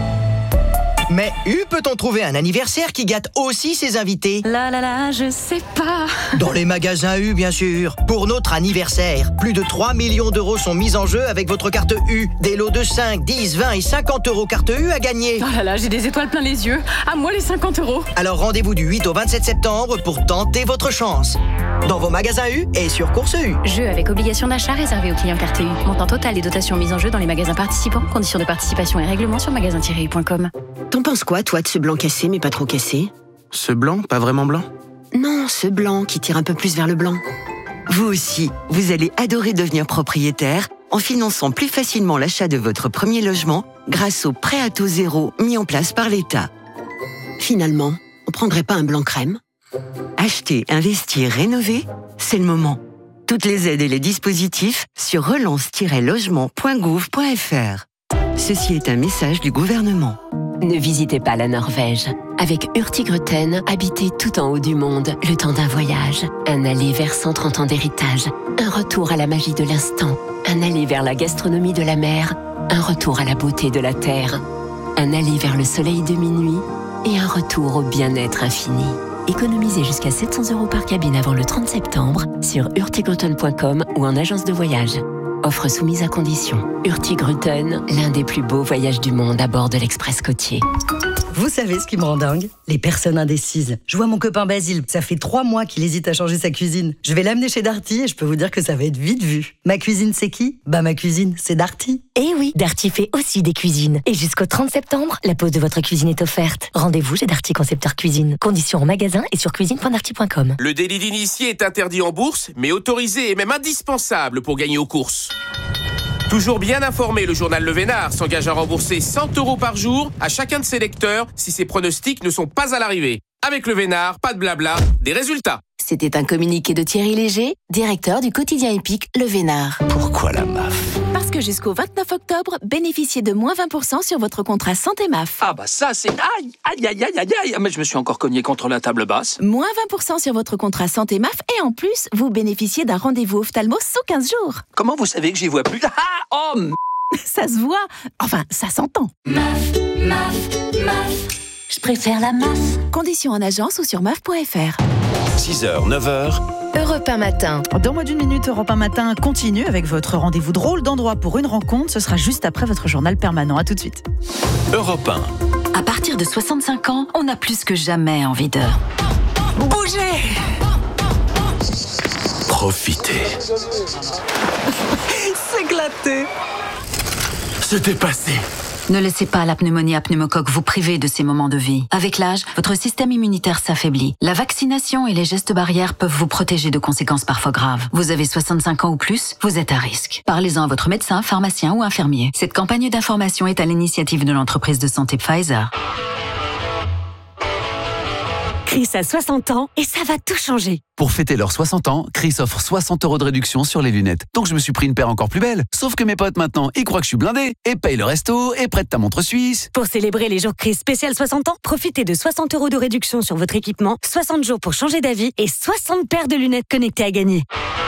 Mais peut-on trouver un anniversaire qui gâte aussi ses invités ? Je sais pas. Dans les magasins U, bien sûr. Pour notre anniversaire, plus de 3 millions d'euros sont mis en jeu avec votre carte U. Des lots de 5, 10, 20 et 50 euros carte U à gagner. J'ai des étoiles plein les yeux. À moi les 50 euros. Alors rendez-vous du 8 au 27 septembre pour tenter votre chance. Dans vos magasins U et sur Course U. Jeu avec obligation d'achat réservé aux clients carte U. Montant total des dotations mises en jeu dans les magasins participants. Conditions de participation et règlements sur magasin-u.com. T'en penses quoi, toi, de ce blanc cassé, mais pas trop cassé ? Ce blanc, pas vraiment blanc ? Non, ce blanc qui tire un peu plus vers le blanc. Vous aussi, vous allez adorer devenir propriétaire en finançant plus facilement l'achat de votre premier logement grâce au prêt à taux zéro mis en place par l'État. Finalement, on prendrait pas un blanc crème ? Acheter, investir, rénover, c'est le moment. Toutes les aides et les dispositifs sur relance-logement.gouv.fr. Ceci est un message du gouvernement. Ne visitez pas la Norvège. Avec Hurtigruten, habitez tout en haut du monde le temps d'un voyage. Un aller vers 130 ans d'héritage. Un retour à la magie de l'instant. Un aller vers la gastronomie de la mer. Un retour à la beauté de la terre. Un aller vers le soleil de minuit. Et un retour au bien-être infini. Économisez jusqu'à 700 euros par cabine avant le 30 septembre sur hurtigruten.com ou en agence de voyage. Offre soumise à condition. Hurtigruten, l'un des plus beaux voyages du monde à bord de l'Express côtier. Vous savez ce qui me rend dingue ? Les personnes indécises. Je vois mon copain Basile, ça fait 3 mois qu'il hésite à changer sa cuisine. Je vais l'amener chez Darty et je peux vous dire que ça va être vite vu. Ma cuisine, c'est qui ? Ma cuisine, c'est Darty. Eh oui, Darty fait aussi des cuisines. Et jusqu'au 30 septembre, la pose de votre cuisine est offerte. Rendez-vous chez Darty Concepteur Cuisine. Conditions en magasin et sur cuisine.darty.com. Le délit d'initié est interdit en bourse, mais autorisé et même indispensable pour gagner aux courses. Toujours bien informé, le journal Le Vénard s'engage à rembourser 100 euros par jour à chacun de ses lecteurs si ses pronostics ne sont pas à l'arrivée. Avec Le Vénard, pas de blabla, des résultats. C'était un communiqué de Thierry Léger, directeur du quotidien épique Le Vénard. Pourquoi la MAF? Parce que jusqu'au 29 octobre, bénéficiez de moins 20% sur votre contrat santé MAF. Ah bah ça c'est... Aïe, mais je me suis encore cogné contre la table basse. Moins 20% sur votre contrat santé MAF et en plus, vous bénéficiez d'un rendez-vous ophtalmo sous 15 jours. Comment vous savez que j'y vois plus? Ça se voit, enfin ça s'entend. MAF. Je préfère la MAF. Conditions en agence ou sur MAF.fr. 6h, 9h. Europe 1 matin. Dans moins d'une minute, Europe 1 matin continue avec votre rendez-vous drôle d'endroit pour une rencontre. Ce sera juste après votre journal permanent. À tout de suite. Europe 1. À partir de 65 ans, on a plus que jamais envie de bouger. Profitez. S'éclater. Se dépasser. Ne laissez pas la pneumonie à pneumocoque vous priver de ces moments de vie. Avec l'âge, votre système immunitaire s'affaiblit. La vaccination et les gestes barrières peuvent vous protéger de conséquences parfois graves. Vous avez 65 ans ou plus, vous êtes à risque. Parlez-en à votre médecin, pharmacien ou infirmier. Cette campagne d'information est à l'initiative de l'entreprise de santé Pfizer. Chris a 60 ans et ça va tout changer. Pour fêter leurs 60 ans, Chris offre 60 € de réduction sur les lunettes. Donc je me suis pris une paire encore plus belle. Sauf que mes potes maintenant, ils croient que je suis blindé et payent le resto et prêtent ta montre suisse. Pour célébrer les jours Chris spécial 60 ans, profitez de 60 € de réduction sur votre équipement, 60 jours pour changer d'avis et 60 paires de lunettes connectées à gagner.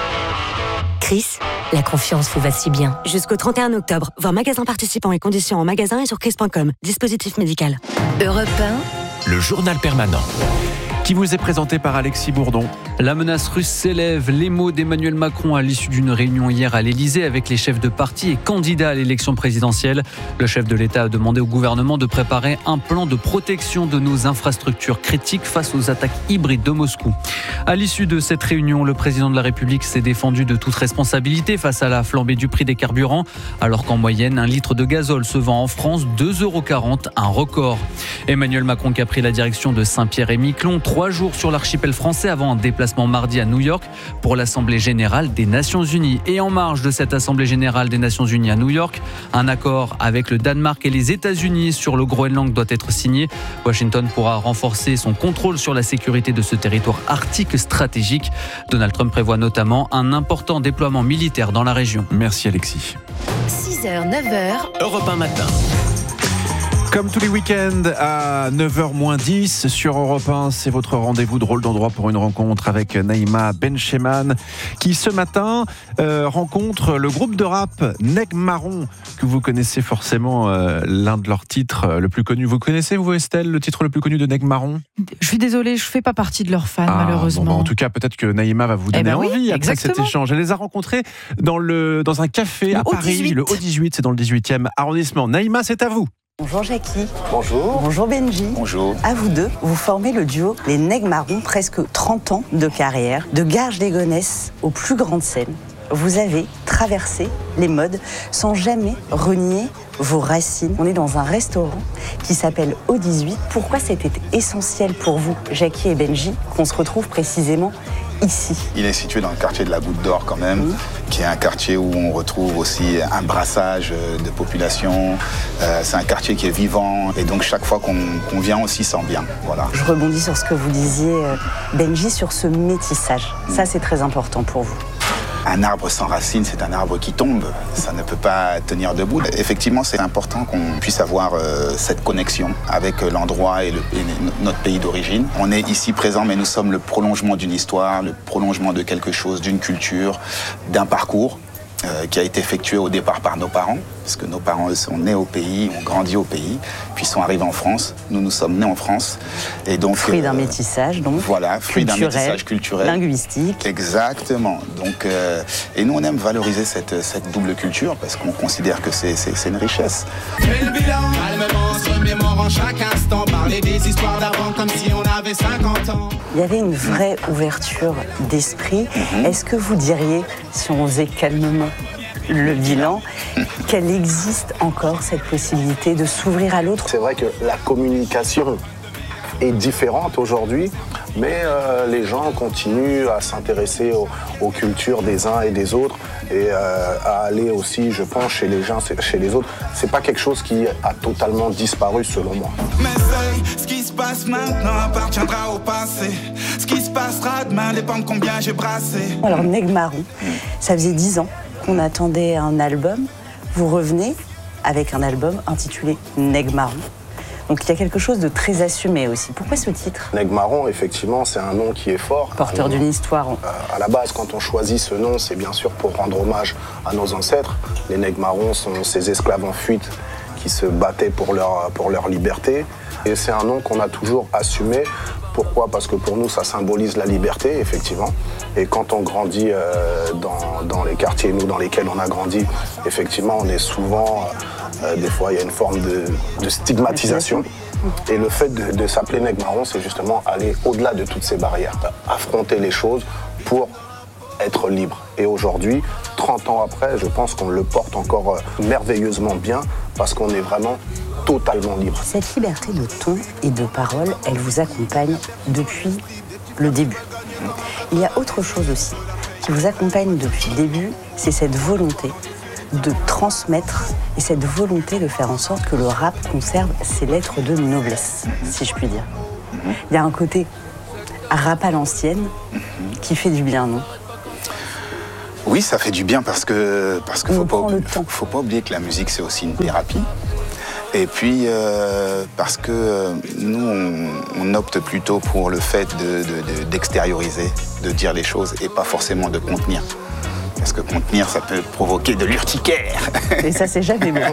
Chris, la confiance vous va si bien. Jusqu'au 31 octobre, voir magasin participants et conditions en magasin et sur chris.com. Dispositif médical. Europe 1. Le journal permanent. Qui vous est présenté par Alexis Bourdon. La menace russe s'élève. Les mots d'Emmanuel Macron à l'issue d'une réunion hier à l'Elysée avec les chefs de parti et candidats à l'élection présidentielle. Le chef de l'État a demandé au gouvernement de préparer un plan de protection de nos infrastructures critiques face aux attaques hybrides de Moscou. À l'issue de cette réunion, le président de la République s'est défendu de toute responsabilité face à la flambée du prix des carburants, alors qu'en moyenne, un litre de gazole se vend en France 2,40 €, un record. Emmanuel Macron qui a pris la direction de Saint-Pierre-et-Miquelon, 3 jours sur l'archipel français avant un déplacement mardi à New York pour l'Assemblée Générale des Nations Unies. Et en marge de cette Assemblée Générale des Nations Unies à New York, un accord avec le Danemark et les États-Unis sur le Groenland doit être signé. Washington pourra renforcer son contrôle sur la sécurité de ce territoire arctique stratégique. Donald Trump prévoit notamment un important déploiement militaire dans la région. Merci Alexis. 6h, 9h. Europe 1 matin. Comme tous les week-ends à 9h-10 sur Europe 1, c'est votre rendez-vous drôle d'endroit pour une rencontre avec Naïma Bencheman qui ce matin rencontre le groupe de rap Neg Marron que vous connaissez forcément, l'un de leurs titres le plus connu. Vous connaissez, vous Estelle, le titre le plus connu de Neg Marron? Je suis désolée, je ne fais pas partie de leurs fans malheureusement. Bon, en tout cas, peut-être que Naïma va vous donner envie après exactement. cet échange. Elle les a rencontrés dans un café à Paris, 18. le Haut-18, c'est dans le 18e arrondissement. Naïma, c'est à vous. Bonjour Jackie. Bonjour. Bonjour Benji. Bonjour. À vous deux, vous formez le duo Les Neg Marron, presque 30 ans de carrière, de Garges-les-Gonesse aux plus grandes scènes. Vous avez traversé les modes sans jamais renier vos racines. On est dans un restaurant qui s'appelle Haut-18. Pourquoi c'était essentiel pour vous, Jackie et Benji, qu'on se retrouve précisément ici? Il est situé dans le quartier de la Goutte d'Or quand même, qui est un quartier où on retrouve aussi un brassage de population. C'est un quartier qui est vivant et donc chaque fois qu'on vient, on s'y sent bien. Voilà. Je rebondis sur ce que vous disiez, Benji, sur ce métissage. Ça, c'est très important pour vous. Un arbre sans racines, c'est un arbre qui tombe. Ça ne peut pas tenir debout. Effectivement, c'est important qu'on puisse avoir cette connexion avec l'endroit et notre pays d'origine. On est ici présent, mais nous sommes le prolongement d'une histoire, le prolongement de quelque chose, d'une culture, d'un parcours qui a été effectué au départ par nos parents, parce que nos parents, eux, sont nés au pays, ont grandi au pays, puis sont arrivés en France. Nous sommes nés en France. Et donc, fruit d'un métissage, donc. Voilà, fruit d'un métissage culturel. Linguistique. Exactement. Donc, et nous, on aime valoriser cette double culture, parce qu'on considère que c'est une richesse. Fais le bilan, calmement, se remémorant chaque instant, parler des histoires d'avant comme si on avait 50 ans. Il y avait une vraie ouverture d'esprit. Est-ce que vous diriez, si on faisait calmement le bilan, qu'elle existe encore cette possibilité de s'ouvrir à l'autre? C'est vrai que la communication est différente aujourd'hui, mais les gens continuent à s'intéresser aux cultures des uns et des autres et à aller aussi, je pense, chez les gens, chez les autres. C'est pas quelque chose qui a totalement disparu selon moi. Mais ce qui se passe maintenant appartiendra au passé. Ce qui se passera demain dépend de combien j'ai brassé. Alors Nègre Marron, ça faisait 10 ans qu'on attendait un album. Vous revenez avec un album intitulé Nègre Marron. Donc il y a quelque chose de très assumé aussi. Pourquoi ce titre ? Nègre Marron, effectivement, c'est un nom qui est fort. Porteur d'une histoire. À la base, quand on choisit ce nom, c'est bien sûr pour rendre hommage à nos ancêtres. Les Nègres Marrons sont ces esclaves en fuite qui se battaient pour leur liberté. Et c'est un nom qu'on a toujours assumé. Pourquoi ? Parce que pour nous, ça symbolise la liberté, effectivement. Et quand on grandit dans les quartiers, nous, dans lesquels on a grandi, effectivement, on est souvent... des fois, il y a une forme de stigmatisation. Et le fait de s'appeler Nègre Marron, c'est justement aller au-delà de toutes ces barrières, affronter les choses pour être libre. Et aujourd'hui, 30 ans après, je pense qu'on le porte encore merveilleusement bien parce qu'on est vraiment totalement libre. Cette liberté de ton et de parole, elle vous accompagne depuis le début. Il y a autre chose aussi qui vous accompagne depuis le début, c'est cette volonté de transmettre et cette volonté de faire en sorte que le rap conserve ses lettres de noblesse, si je puis dire. Il y a un côté rap à l'ancienne qui fait du bien, non ? Oui, ça fait du bien parce que faut pas oublier que la musique, c'est aussi une thérapie. Et puis, parce que nous, on opte plutôt pour le fait d'extérioriser, de dire les choses et pas forcément de contenir. Parce que contenir, ça peut provoquer de l'urticaire. Et ça, c'est jamais bon.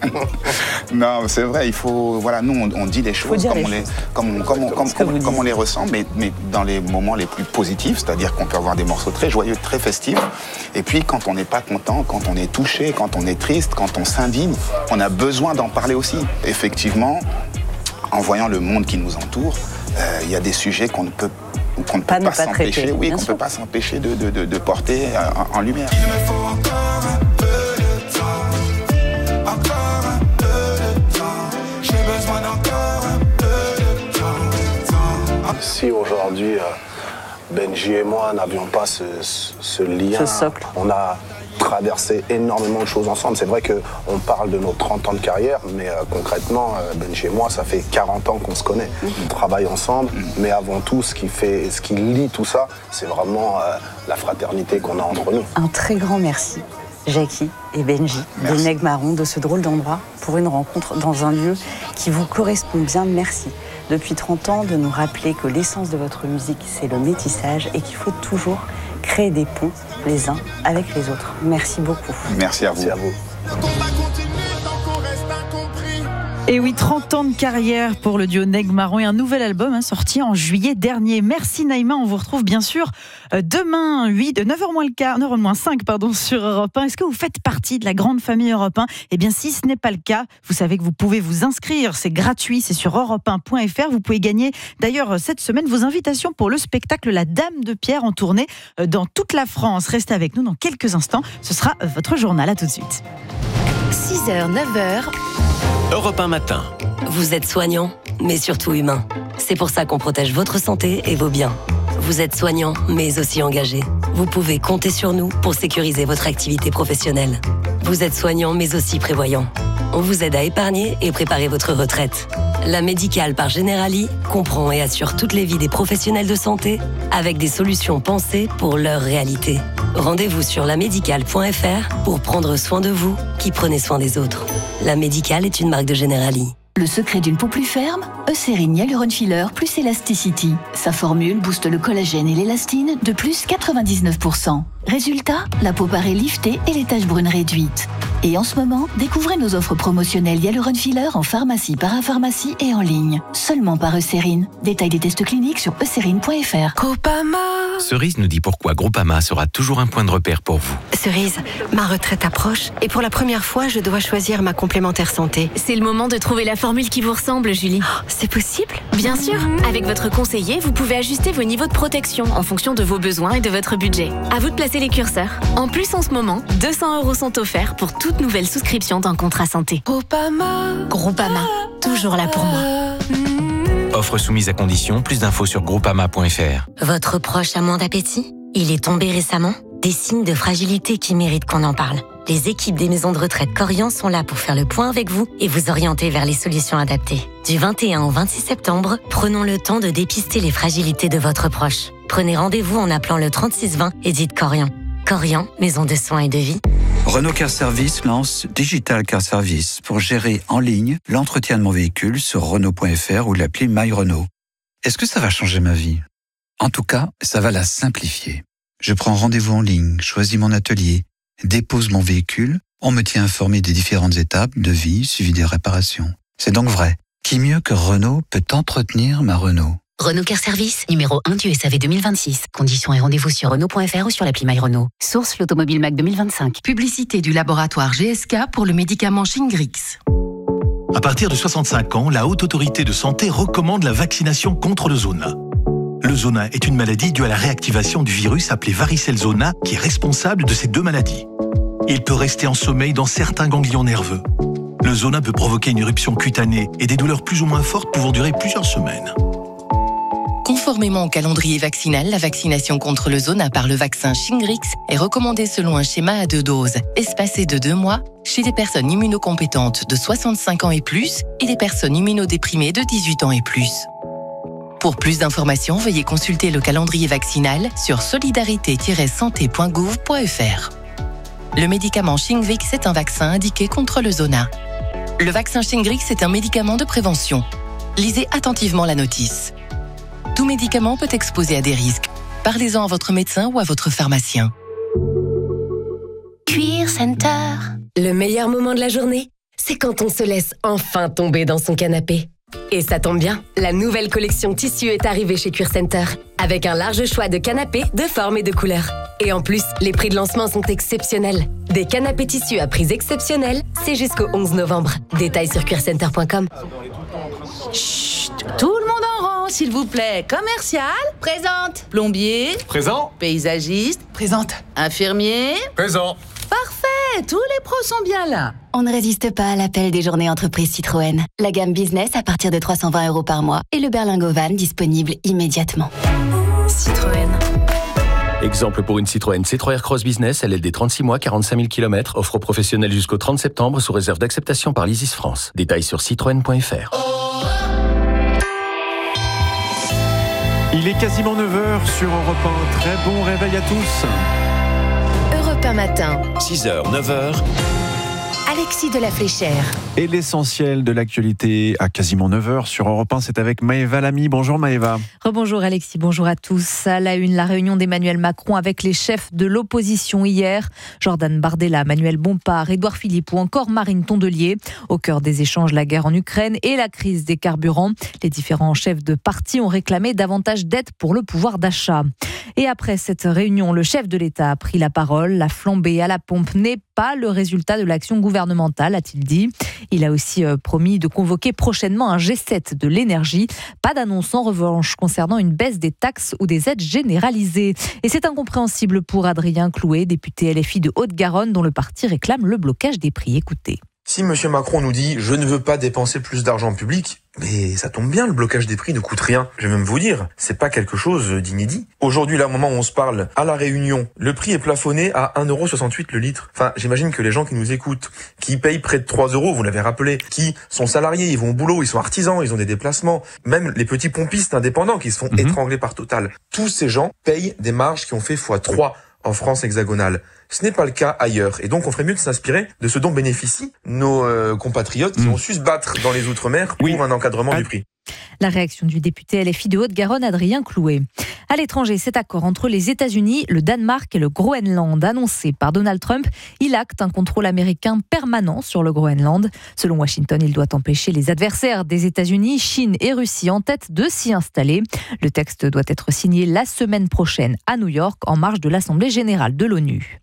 Non, c'est vrai, il faut... Voilà, nous, on dit les choses comme on les ressent, mais dans les moments les plus positifs, c'est-à-dire qu'on peut avoir des morceaux très joyeux, très festifs. Et puis, quand on n'est pas content, quand on est touché, quand on est triste, quand on s'indigne, on a besoin d'en parler aussi. Effectivement, en voyant le monde qui nous entoure, il y a des sujets qu'on ne peut pas s'empêcher, qu'on ne peut pas s'empêcher de porter en lumière. Il me faut encore un peu de temps, encore un peu de temps. J'ai besoin d'encore un peu de temps. Si aujourd'hui, Benji et moi n'avions pas ce lien, ce socle, on a traversé énormément de choses ensemble. C'est vrai qu'on parle de nos 30 ans de carrière, mais concrètement, Benji et moi, ça fait 40 ans qu'on se connaît. On travaille ensemble, mais avant tout, ce qui lie tout ça, c'est vraiment la fraternité qu'on a entre nous. Un très grand merci, Jackie et Benji, des Nègre Marron, de ce drôle d'endroit pour une rencontre dans un lieu qui vous correspond bien. Merci. Depuis 30 ans, de nous rappeler que l'essence de votre musique, c'est le métissage et qu'il faut toujours créer des ponts les uns avec les autres. Merci beaucoup. Merci à vous. Merci à vous. Et oui, 30 ans de carrière pour le duo Nègre Marron et un nouvel album sorti en juillet dernier. Merci Naïma, on vous retrouve bien sûr demain 9h moins le quart, 9h moins 5 sur Europe 1. Est-ce que vous faites partie de la grande famille Europe 1 ? Eh bien si ce n'est pas le cas, vous savez que vous pouvez vous inscrire, c'est gratuit, c'est sur europe1.fr. Vous pouvez gagner d'ailleurs cette semaine vos invitations pour le spectacle La Dame de Pierre en tournée dans toute la France. Restez avec nous dans quelques instants, ce sera votre journal, à tout de suite. 6h, 9h. Europe 1 matin. Vous êtes soignant, mais surtout humain. C'est pour ça qu'on protège votre santé et vos biens. Vous êtes soignant, mais aussi engagé. Vous pouvez compter sur nous pour sécuriser votre activité professionnelle. Vous êtes soignant, mais aussi prévoyant. On vous aide à épargner et préparer votre retraite. La Médicale par Generali comprend et assure toutes les vies des professionnels de santé avec des solutions pensées pour leur réalité. Rendez-vous sur lamédicale.fr pour prendre soin de vous qui prenez soin des autres. La Médicale est une marque de Generali. Le secret d'une peau plus ferme, Eucérine Hyaluron Filler plus Elasticity. Sa formule booste le collagène et l'élastine de plus 99%. Résultat, la peau paraît liftée et les taches brunes réduites. Et en ce moment, découvrez nos offres promotionnelles Hyaluron Filler en pharmacie, parapharmacie et en ligne. Seulement par Eucérine. Détail des tests cliniques sur eucérine.fr. Groupama. Cerise nous dit pourquoi Groupama sera toujours un point de repère pour vous. Cerise, ma retraite approche et pour la première fois, je dois choisir ma complémentaire santé. C'est le moment de trouver la formule qui vous ressemble, Julie. Oh, c'est possible ? Bien sûr. Avec votre conseiller, vous pouvez ajuster vos niveaux de protection en fonction de vos besoins et de votre budget. À vous de placer les curseurs. En plus, en ce moment, 200 € sont offerts pour toute nouvelle souscription d'un contrat santé. Groupama. Groupama, toujours là pour moi. Offre soumise à condition, plus d'infos sur groupama.fr. Votre proche a moins d'appétit? Il est tombé récemment? Des signes de fragilité qui méritent qu'on en parle. Les équipes des maisons de retraite Corian sont là pour faire le point avec vous et vous orienter vers les solutions adaptées. Du 21 au 26 septembre, prenons le temps de dépister les fragilités de votre proche. Prenez rendez-vous en appelant le 3620 et dites Corian. Corian, maison de soins et de vie. Renault Car Service lance Digital Car Service pour gérer en ligne l'entretien de mon véhicule sur Renault.fr ou l'appli My Renault. Est-ce que ça va changer ma vie? En tout cas, ça va la simplifier. Je prends rendez-vous en ligne, choisis mon atelier, dépose mon véhicule, on me tient informé des différentes étapes, devis, suivi des réparations. C'est donc vrai. Qui mieux que Renault peut entretenir ma Renault? Renault Car Service, numéro 1 du SAV 2026. Conditions et rendez-vous sur Renault.fr ou sur l'appli My Renault. Source l'Automobile Mac 2025. Publicité du laboratoire GSK pour le médicament Shingrix. À partir de 65 ans, la Haute Autorité de Santé recommande la vaccination contre le zona. Le zona est une maladie due à la réactivation du virus appelé varicelle zona qui est responsable de ces deux maladies. Il peut rester en sommeil dans certains ganglions nerveux. Le zona peut provoquer une éruption cutanée et des douleurs plus ou moins fortes pouvant durer plusieurs semaines. Conformément au calendrier vaccinal, la vaccination contre le zona par le vaccin Shingrix est recommandée selon un schéma à 2 doses, espacé de 2 mois, chez des personnes immunocompétentes de 65 ans et plus et des personnes immunodéprimées de 18 ans et plus. Pour plus d'informations, veuillez consulter le calendrier vaccinal sur solidarité-santé.gouv.fr. Le médicament Shingrix est un vaccin indiqué contre le zona. Le vaccin Shingrix est un médicament de prévention. Lisez attentivement la notice. Tout médicament peut exposer à des risques. Parlez-en à votre médecin ou à votre pharmacien. Cuir Center. Le meilleur moment de la journée, c'est quand on se laisse enfin tomber dans son canapé. Et ça tombe bien, la nouvelle collection tissu est arrivée chez Cuir Center, avec un large choix de canapés de formes et de couleurs. Et en plus, les prix de lancement sont exceptionnels. Des canapés tissus à prix exceptionnels, c'est jusqu'au 11 novembre. Détails sur cuircenter.com. Chut, tout le monde en rang, s'il vous plaît. Commercial, présente. Plombier, présent. Paysagiste, présente. Infirmier, présent. Parfait, tous les pros sont bien là. On ne résiste pas à l'appel des journées entreprises Citroën. La gamme business à partir de 320 € par mois et le berlingot van disponible immédiatement. Citroën. Exemple pour une Citroën C3 Aircross Business, LLD 36 mois, 45 000 km, offre professionnelle jusqu'au 30 septembre sous réserve d'acceptation par l'ISIS France. Détails sur citroën.fr. Il est quasiment 9h sur Europe 1. Très bon réveil à tous. Europe 1 matin. 6h, 9h. Alexis de la Fléchère. Et l'essentiel de l'actualité à quasiment 9h sur Europe 1, c'est avec Maëva Lamy. Bonjour Maëva. Rebonjour Alexis, bonjour à tous. À la une, la réunion d'Emmanuel Macron avec les chefs de l'opposition hier. Jordan Bardella, Manuel Bompard, Édouard Philippe ou encore Marine Tondelier. Au cœur des échanges, la guerre en Ukraine et la crise des carburants. Les différents chefs de parti ont réclamé davantage d'aide pour le pouvoir d'achat. Et après cette réunion, le chef de l'État a pris la parole. La flambée à la pompe n'est pas le résultat de l'action gouvernementale, a-t-il dit. Il a aussi promis de convoquer prochainement un G7 de l'énergie. Pas d'annonce en revanche concernant une baisse des taxes ou des aides généralisées. Et c'est incompréhensible pour Adrien Clouet, député LFI de Haute-Garonne, dont le parti réclame le blocage des prix. Écoutez. Si M. Macron nous dit « je ne veux pas dépenser plus d'argent public », mais ça tombe bien, le blocage des prix ne coûte rien. Je vais même vous dire, c'est pas quelque chose d'inédit. Aujourd'hui, là, au moment où on se parle, à La Réunion, le prix est plafonné à 1,68 € le litre. Enfin, j'imagine que les gens qui nous écoutent, qui payent près de 3 €, vous l'avez rappelé, qui sont salariés, ils vont au boulot, ils sont artisans, ils ont des déplacements, même les petits pompistes indépendants qui se font étrangler par Total. Tous ces gens payent des marges qui ont fait x3 en France hexagonale. Ce n'est pas le cas ailleurs. Et donc, on ferait mieux de s'inspirer de ce dont bénéficient nos compatriotes qui ont su se battre dans les Outre-mer pour un encadrement du prix. La réaction du député LFI de Haute-Garonne, Adrien Clouet. À l'étranger, cet accord entre les États-Unis, le Danemark et le Groenland, annoncé par Donald Trump, il acte un contrôle américain permanent sur le Groenland. Selon Washington, il doit empêcher les adversaires des États-Unis, Chine et Russie en tête de s'y installer. Le texte doit être signé la semaine prochaine à New York, en marge de l'Assemblée générale de l'ONU.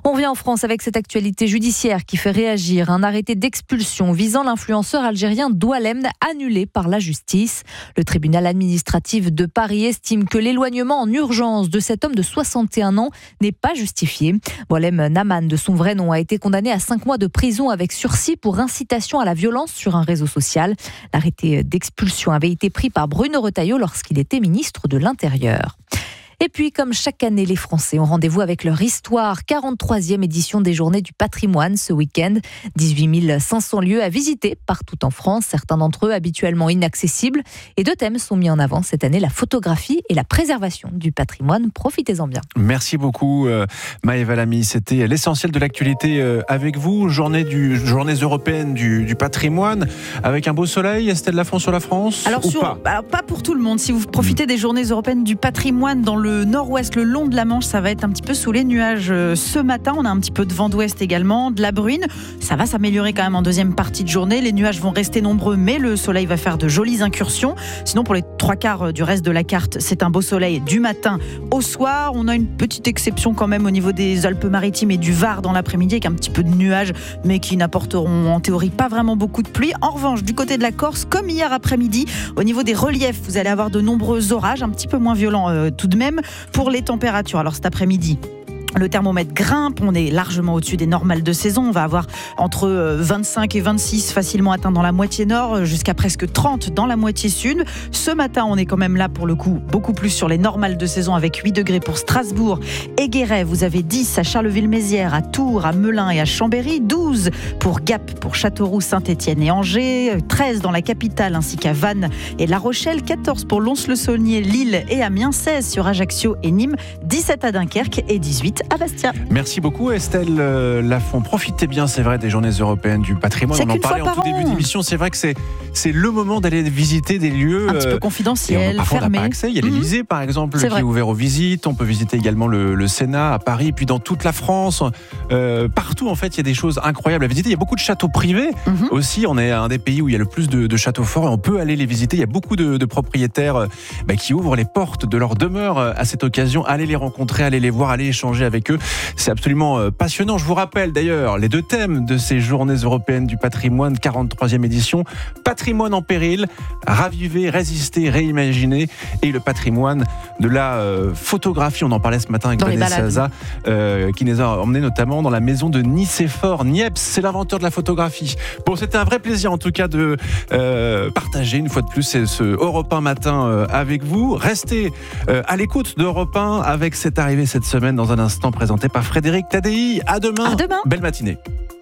On revient en France avec cette actualité judiciaire qui fait réagir. Un arrêté d'expulsion visant l'influenceur algérien Doualem annulé par la justice. Le tribunal administratif de Paris estime que l'éloignement en urgence de cet homme de 61 ans n'est pas justifié. Doualem Naman, de son vrai nom, a été condamné à 5 mois de prison avec sursis pour incitation à la violence sur un réseau social. L'arrêté d'expulsion avait été pris par Bruno Retailleau lorsqu'il était ministre de l'Intérieur. Et puis, comme chaque année, les Français ont rendez-vous avec leur histoire. 43e édition des Journées du patrimoine ce week-end. 18 500 lieux à visiter partout en France, certains d'entre eux habituellement inaccessibles. Et 2 thèmes sont mis en avant cette année, la photographie et la préservation du patrimoine. Profitez-en bien. Merci beaucoup Maëva Lamy. C'était l'essentiel de l'actualité avec vous. Journée européenne du patrimoine avec un beau soleil. Estelle Lafont sur la France. Alors, pas pour tout le monde. Si vous profitez des Journées européennes du patrimoine dans le nord-ouest, le long de la Manche, ça va être un petit peu sous les nuages ce matin. On a un petit peu de vent d'ouest également, de la bruine. Ça va s'améliorer quand même en deuxième partie de journée. Les nuages vont rester nombreux, mais le soleil va faire de jolies incursions. Sinon, pour les 3/4 du reste de la carte, c'est un beau soleil du matin au soir. On a une petite exception quand même au niveau des Alpes-Maritimes et du Var dans l'après-midi, avec un petit peu de nuages, mais qui n'apporteront en théorie pas vraiment beaucoup de pluie. En revanche, du côté de la Corse, comme hier après-midi, au niveau des reliefs, vous allez avoir de nombreux orages, un petit peu moins violents tout de même. Pour les températures, alors cet après-midi, le thermomètre grimpe, on est largement au-dessus des normales de saison. On va avoir entre 25 et 26 facilement atteints dans la moitié nord, jusqu'à presque 30 dans la moitié sud. Ce matin, on est quand même là pour le coup beaucoup plus sur les normales de saison, avec 8 degrés pour Strasbourg et Guéret. Vous avez 10 à Charleville-Mézières, à Tours, à Melun et à Chambéry, 12 pour Gap, pour Châteauroux, Saint-Étienne et Angers, 13 dans la capitale ainsi qu'à Vannes et La Rochelle, 14 pour Lons-le-Saunier, Lille et Amiens, 16 sur Ajaccio et Nîmes, 17 à Dunkerque et 18 à Bastia. Merci beaucoup Estelle Lafont. Profitez bien, c'est vrai, des Journées européennes du patrimoine. On en parlait en tout début d'émission. C'est vrai que c'est le moment d'aller visiter des lieux un petit peu confidentiels, parfois fermés. On n'a pas accès. Il y a l'Élysée par exemple qui est ouvert aux visites. On peut visiter également le Sénat à Paris, et puis dans toute la France. Partout en fait, il y a des choses incroyables à visiter. Il y a beaucoup de châteaux privés aussi. On est un des pays où il y a le plus de châteaux forts et on peut aller les visiter. Il y a beaucoup de propriétaires qui ouvrent les portes de leur demeure à cette occasion. Allez les rencontrer, allez les voir, allez échanger avec eux. C'est absolument passionnant. Je vous rappelle d'ailleurs les 2 thèmes de ces Journées européennes du patrimoine, 43e édition. Patrimoine en péril, raviver, résister, réimaginer, et le patrimoine de la photographie. On en parlait ce matin avec Vanessa Zaza, qui nous a emmenés notamment dans la maison de Nicéphore Niepce. C'est l'inventeur de la photographie. Bon, c'était un vrai plaisir en tout cas de partager une fois de plus ce Europe 1 matin avec vous. Restez à l'écoute d'Europe 1 avec cette arrivée cette semaine dans un instant, présenté par Frédéric Tadei. À demain. À demain. Belle matinée.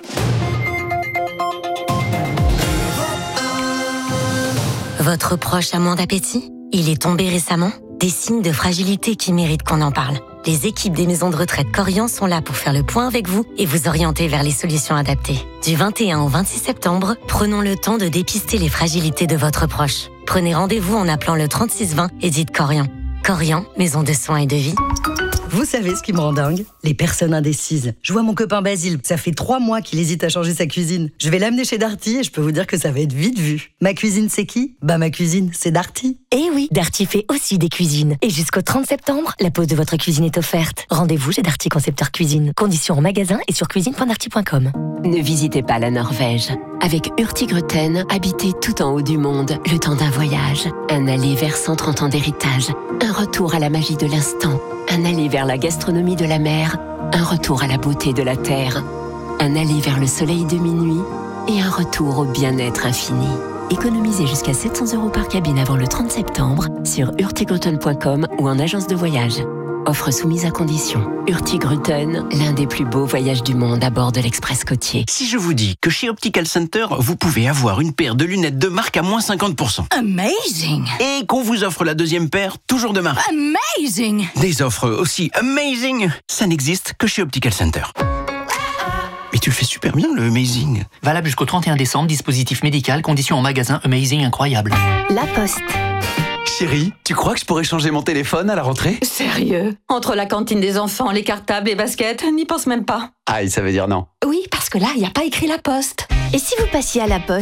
Votre proche a moins d'appétit? Il est tombé récemment? Des signes de fragilité qui méritent qu'on en parle. Les équipes des maisons de retraite Corian sont là pour faire le point avec vous et vous orienter vers les solutions adaptées. Du 21 au 26 septembre, prenons le temps de dépister les fragilités de votre proche. Prenez rendez-vous en appelant le 3620 et dites Corian. Corian, maison de soins et de vie. Vous savez ce qui me rend dingue? Les personnes indécises. Je vois mon copain Basile, ça fait 3 mois qu'il hésite à changer sa cuisine. Je vais l'amener chez Darty et je peux vous dire que ça va être vite vu. Ma cuisine, c'est qui? Ma cuisine, c'est Darty. Eh oui, Darty fait aussi des cuisines. Et jusqu'au 30 septembre, la pose de votre cuisine est offerte. Rendez-vous chez Darty Concepteur Cuisine. Conditions en magasin et sur cuisine.darty.com. Ne visitez pas la Norvège. Avec Hurtigruten, habitez tout en haut du monde, le temps d'un voyage. Un aller vers 130 ans d'héritage. Un retour à la magie de l'instant. Un aller vers la gastronomie de la mer. Un retour à la beauté de la terre. Un aller vers le soleil de minuit. Et un retour au bien-être infini. Économisez jusqu'à 700 € par cabine avant le 30 septembre sur hurtigruten.com ou en agence de voyage. Offre soumise à condition. Hurtigruten, l'un des plus beaux voyages du monde à bord de l'Express côtier. Si je vous dis que chez Optical Center, vous pouvez avoir une paire de lunettes de marque à moins 50%. Amazing! Et qu'on vous offre la deuxième paire, toujours de marque. Amazing! Des offres aussi amazing, ça n'existe que chez Optical Center. Mais tu le fais super bien, le Amazing. Valable jusqu'au 31 décembre, dispositif médical, conditions en magasin, Amazing incroyable. La Poste. Chérie, tu crois que je pourrais changer mon téléphone à la rentrée? Sérieux? Entre la cantine des enfants, les cartables, les baskets, n'y pense même pas. Aïe, ça veut dire non. Oui, parce que là, il n'y a pas écrit La Poste. Et si vous passiez à La Poste,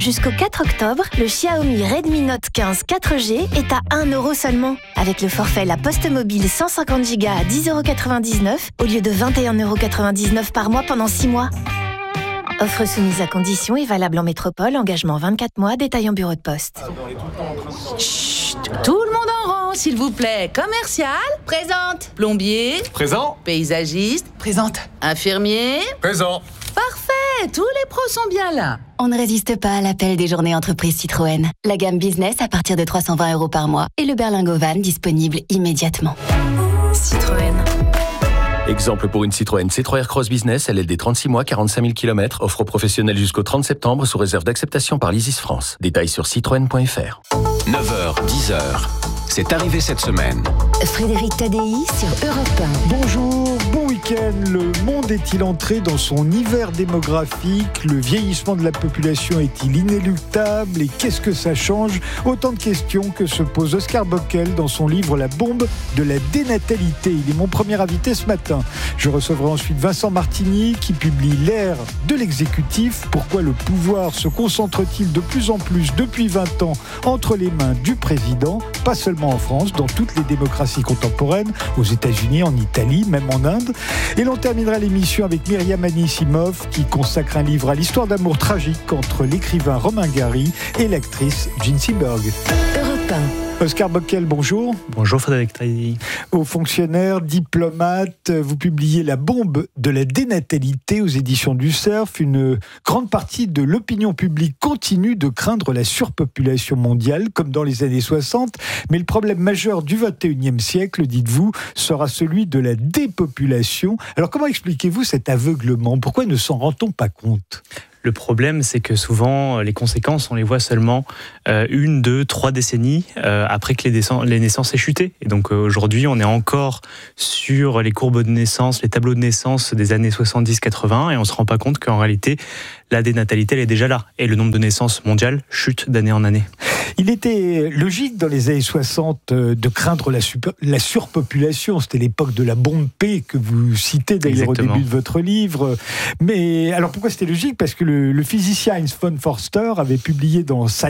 Jusqu'au 4 octobre, le Xiaomi Redmi Note 15 4G est à 1 € seulement. Avec le forfait La Poste Mobile 150 Go à 10,99 € au lieu de 21,99 € par mois pendant 6 mois. Offre soumise à condition et valable en métropole, engagement 24 mois, détail en bureau de poste. Chut, tout le monde en rang, s'il vous plaît. Commercial, présente. Plombier, présent. Paysagiste, présente. Infirmier, présent. Parfait, tous les pros sont bien là. On ne résiste pas à l'appel des journées entreprises Citroën. La gamme business à partir de 320 € par mois et le berlingot van disponible immédiatement. Citroën. Exemple pour une Citroën C3 Cross Business, LLD 36 mois, 45 000 km, offre aux professionnels jusqu'au 30 septembre sous réserve d'acceptation par l'ISIS France. Détails sur citroën.fr. 9h, 10h. C'est arrivé cette semaine. Frédéric Tadei sur Europe 1. Bonjour, bon week-end. Le monde est-il entré dans son hiver démographique? Le vieillissement de la population est-il inéluctable? Et qu'est-ce que ça change? Autant de questions que se pose Oscar Bockel dans son livre La bombe de la dénatalité. Il est mon premier invité ce matin. Je recevrai ensuite Vincent Martini qui publie L'ère de l'exécutif. Pourquoi le pouvoir se concentre-t-il de plus en plus depuis 20 ans entre les mains du président? Pas seulement en France, dans toutes les démocraties contemporaines, aux États-Unis, en Italie, même en Inde. Et l'on terminera l'émission avec Myriam Anisimov qui consacre un livre à l'histoire d'amour tragique entre l'écrivain Romain Gary et l'actrice Jean Seberg. Europe 1. Oscar Bockel, bonjour. Bonjour Frédéric Tadei. Haut fonctionnaire, diplomate, vous publiez La bombe de la dénatalité aux éditions du Cerf. Une grande partie de l'opinion publique continue de craindre la surpopulation mondiale, comme dans les années 60. Mais le problème majeur du XXIe siècle, dites-vous, sera celui de la dépopulation. Alors comment expliquez-vous cet aveuglement? Pourquoi ne s'en rend-on pas compte? Le problème, c'est que souvent, les conséquences, on les voit seulement 1, 2, 3 décennies après que les naissances aient chuté. Et donc aujourd'hui, on est encore sur les courbes de naissance, les tableaux de naissance des années 70-80, et on ne se rend pas compte qu'en réalité, la dénatalité, elle est déjà là. Et le nombre de naissances mondiales chute d'année en année. Il était logique dans les années 60 de craindre la surpopulation. C'était l'époque de la bombe P que vous citez d'ailleurs Exactement. Au début de votre livre. Mais alors pourquoi c'était logique? Parce que le physicien Heinz von Forster avait publié dans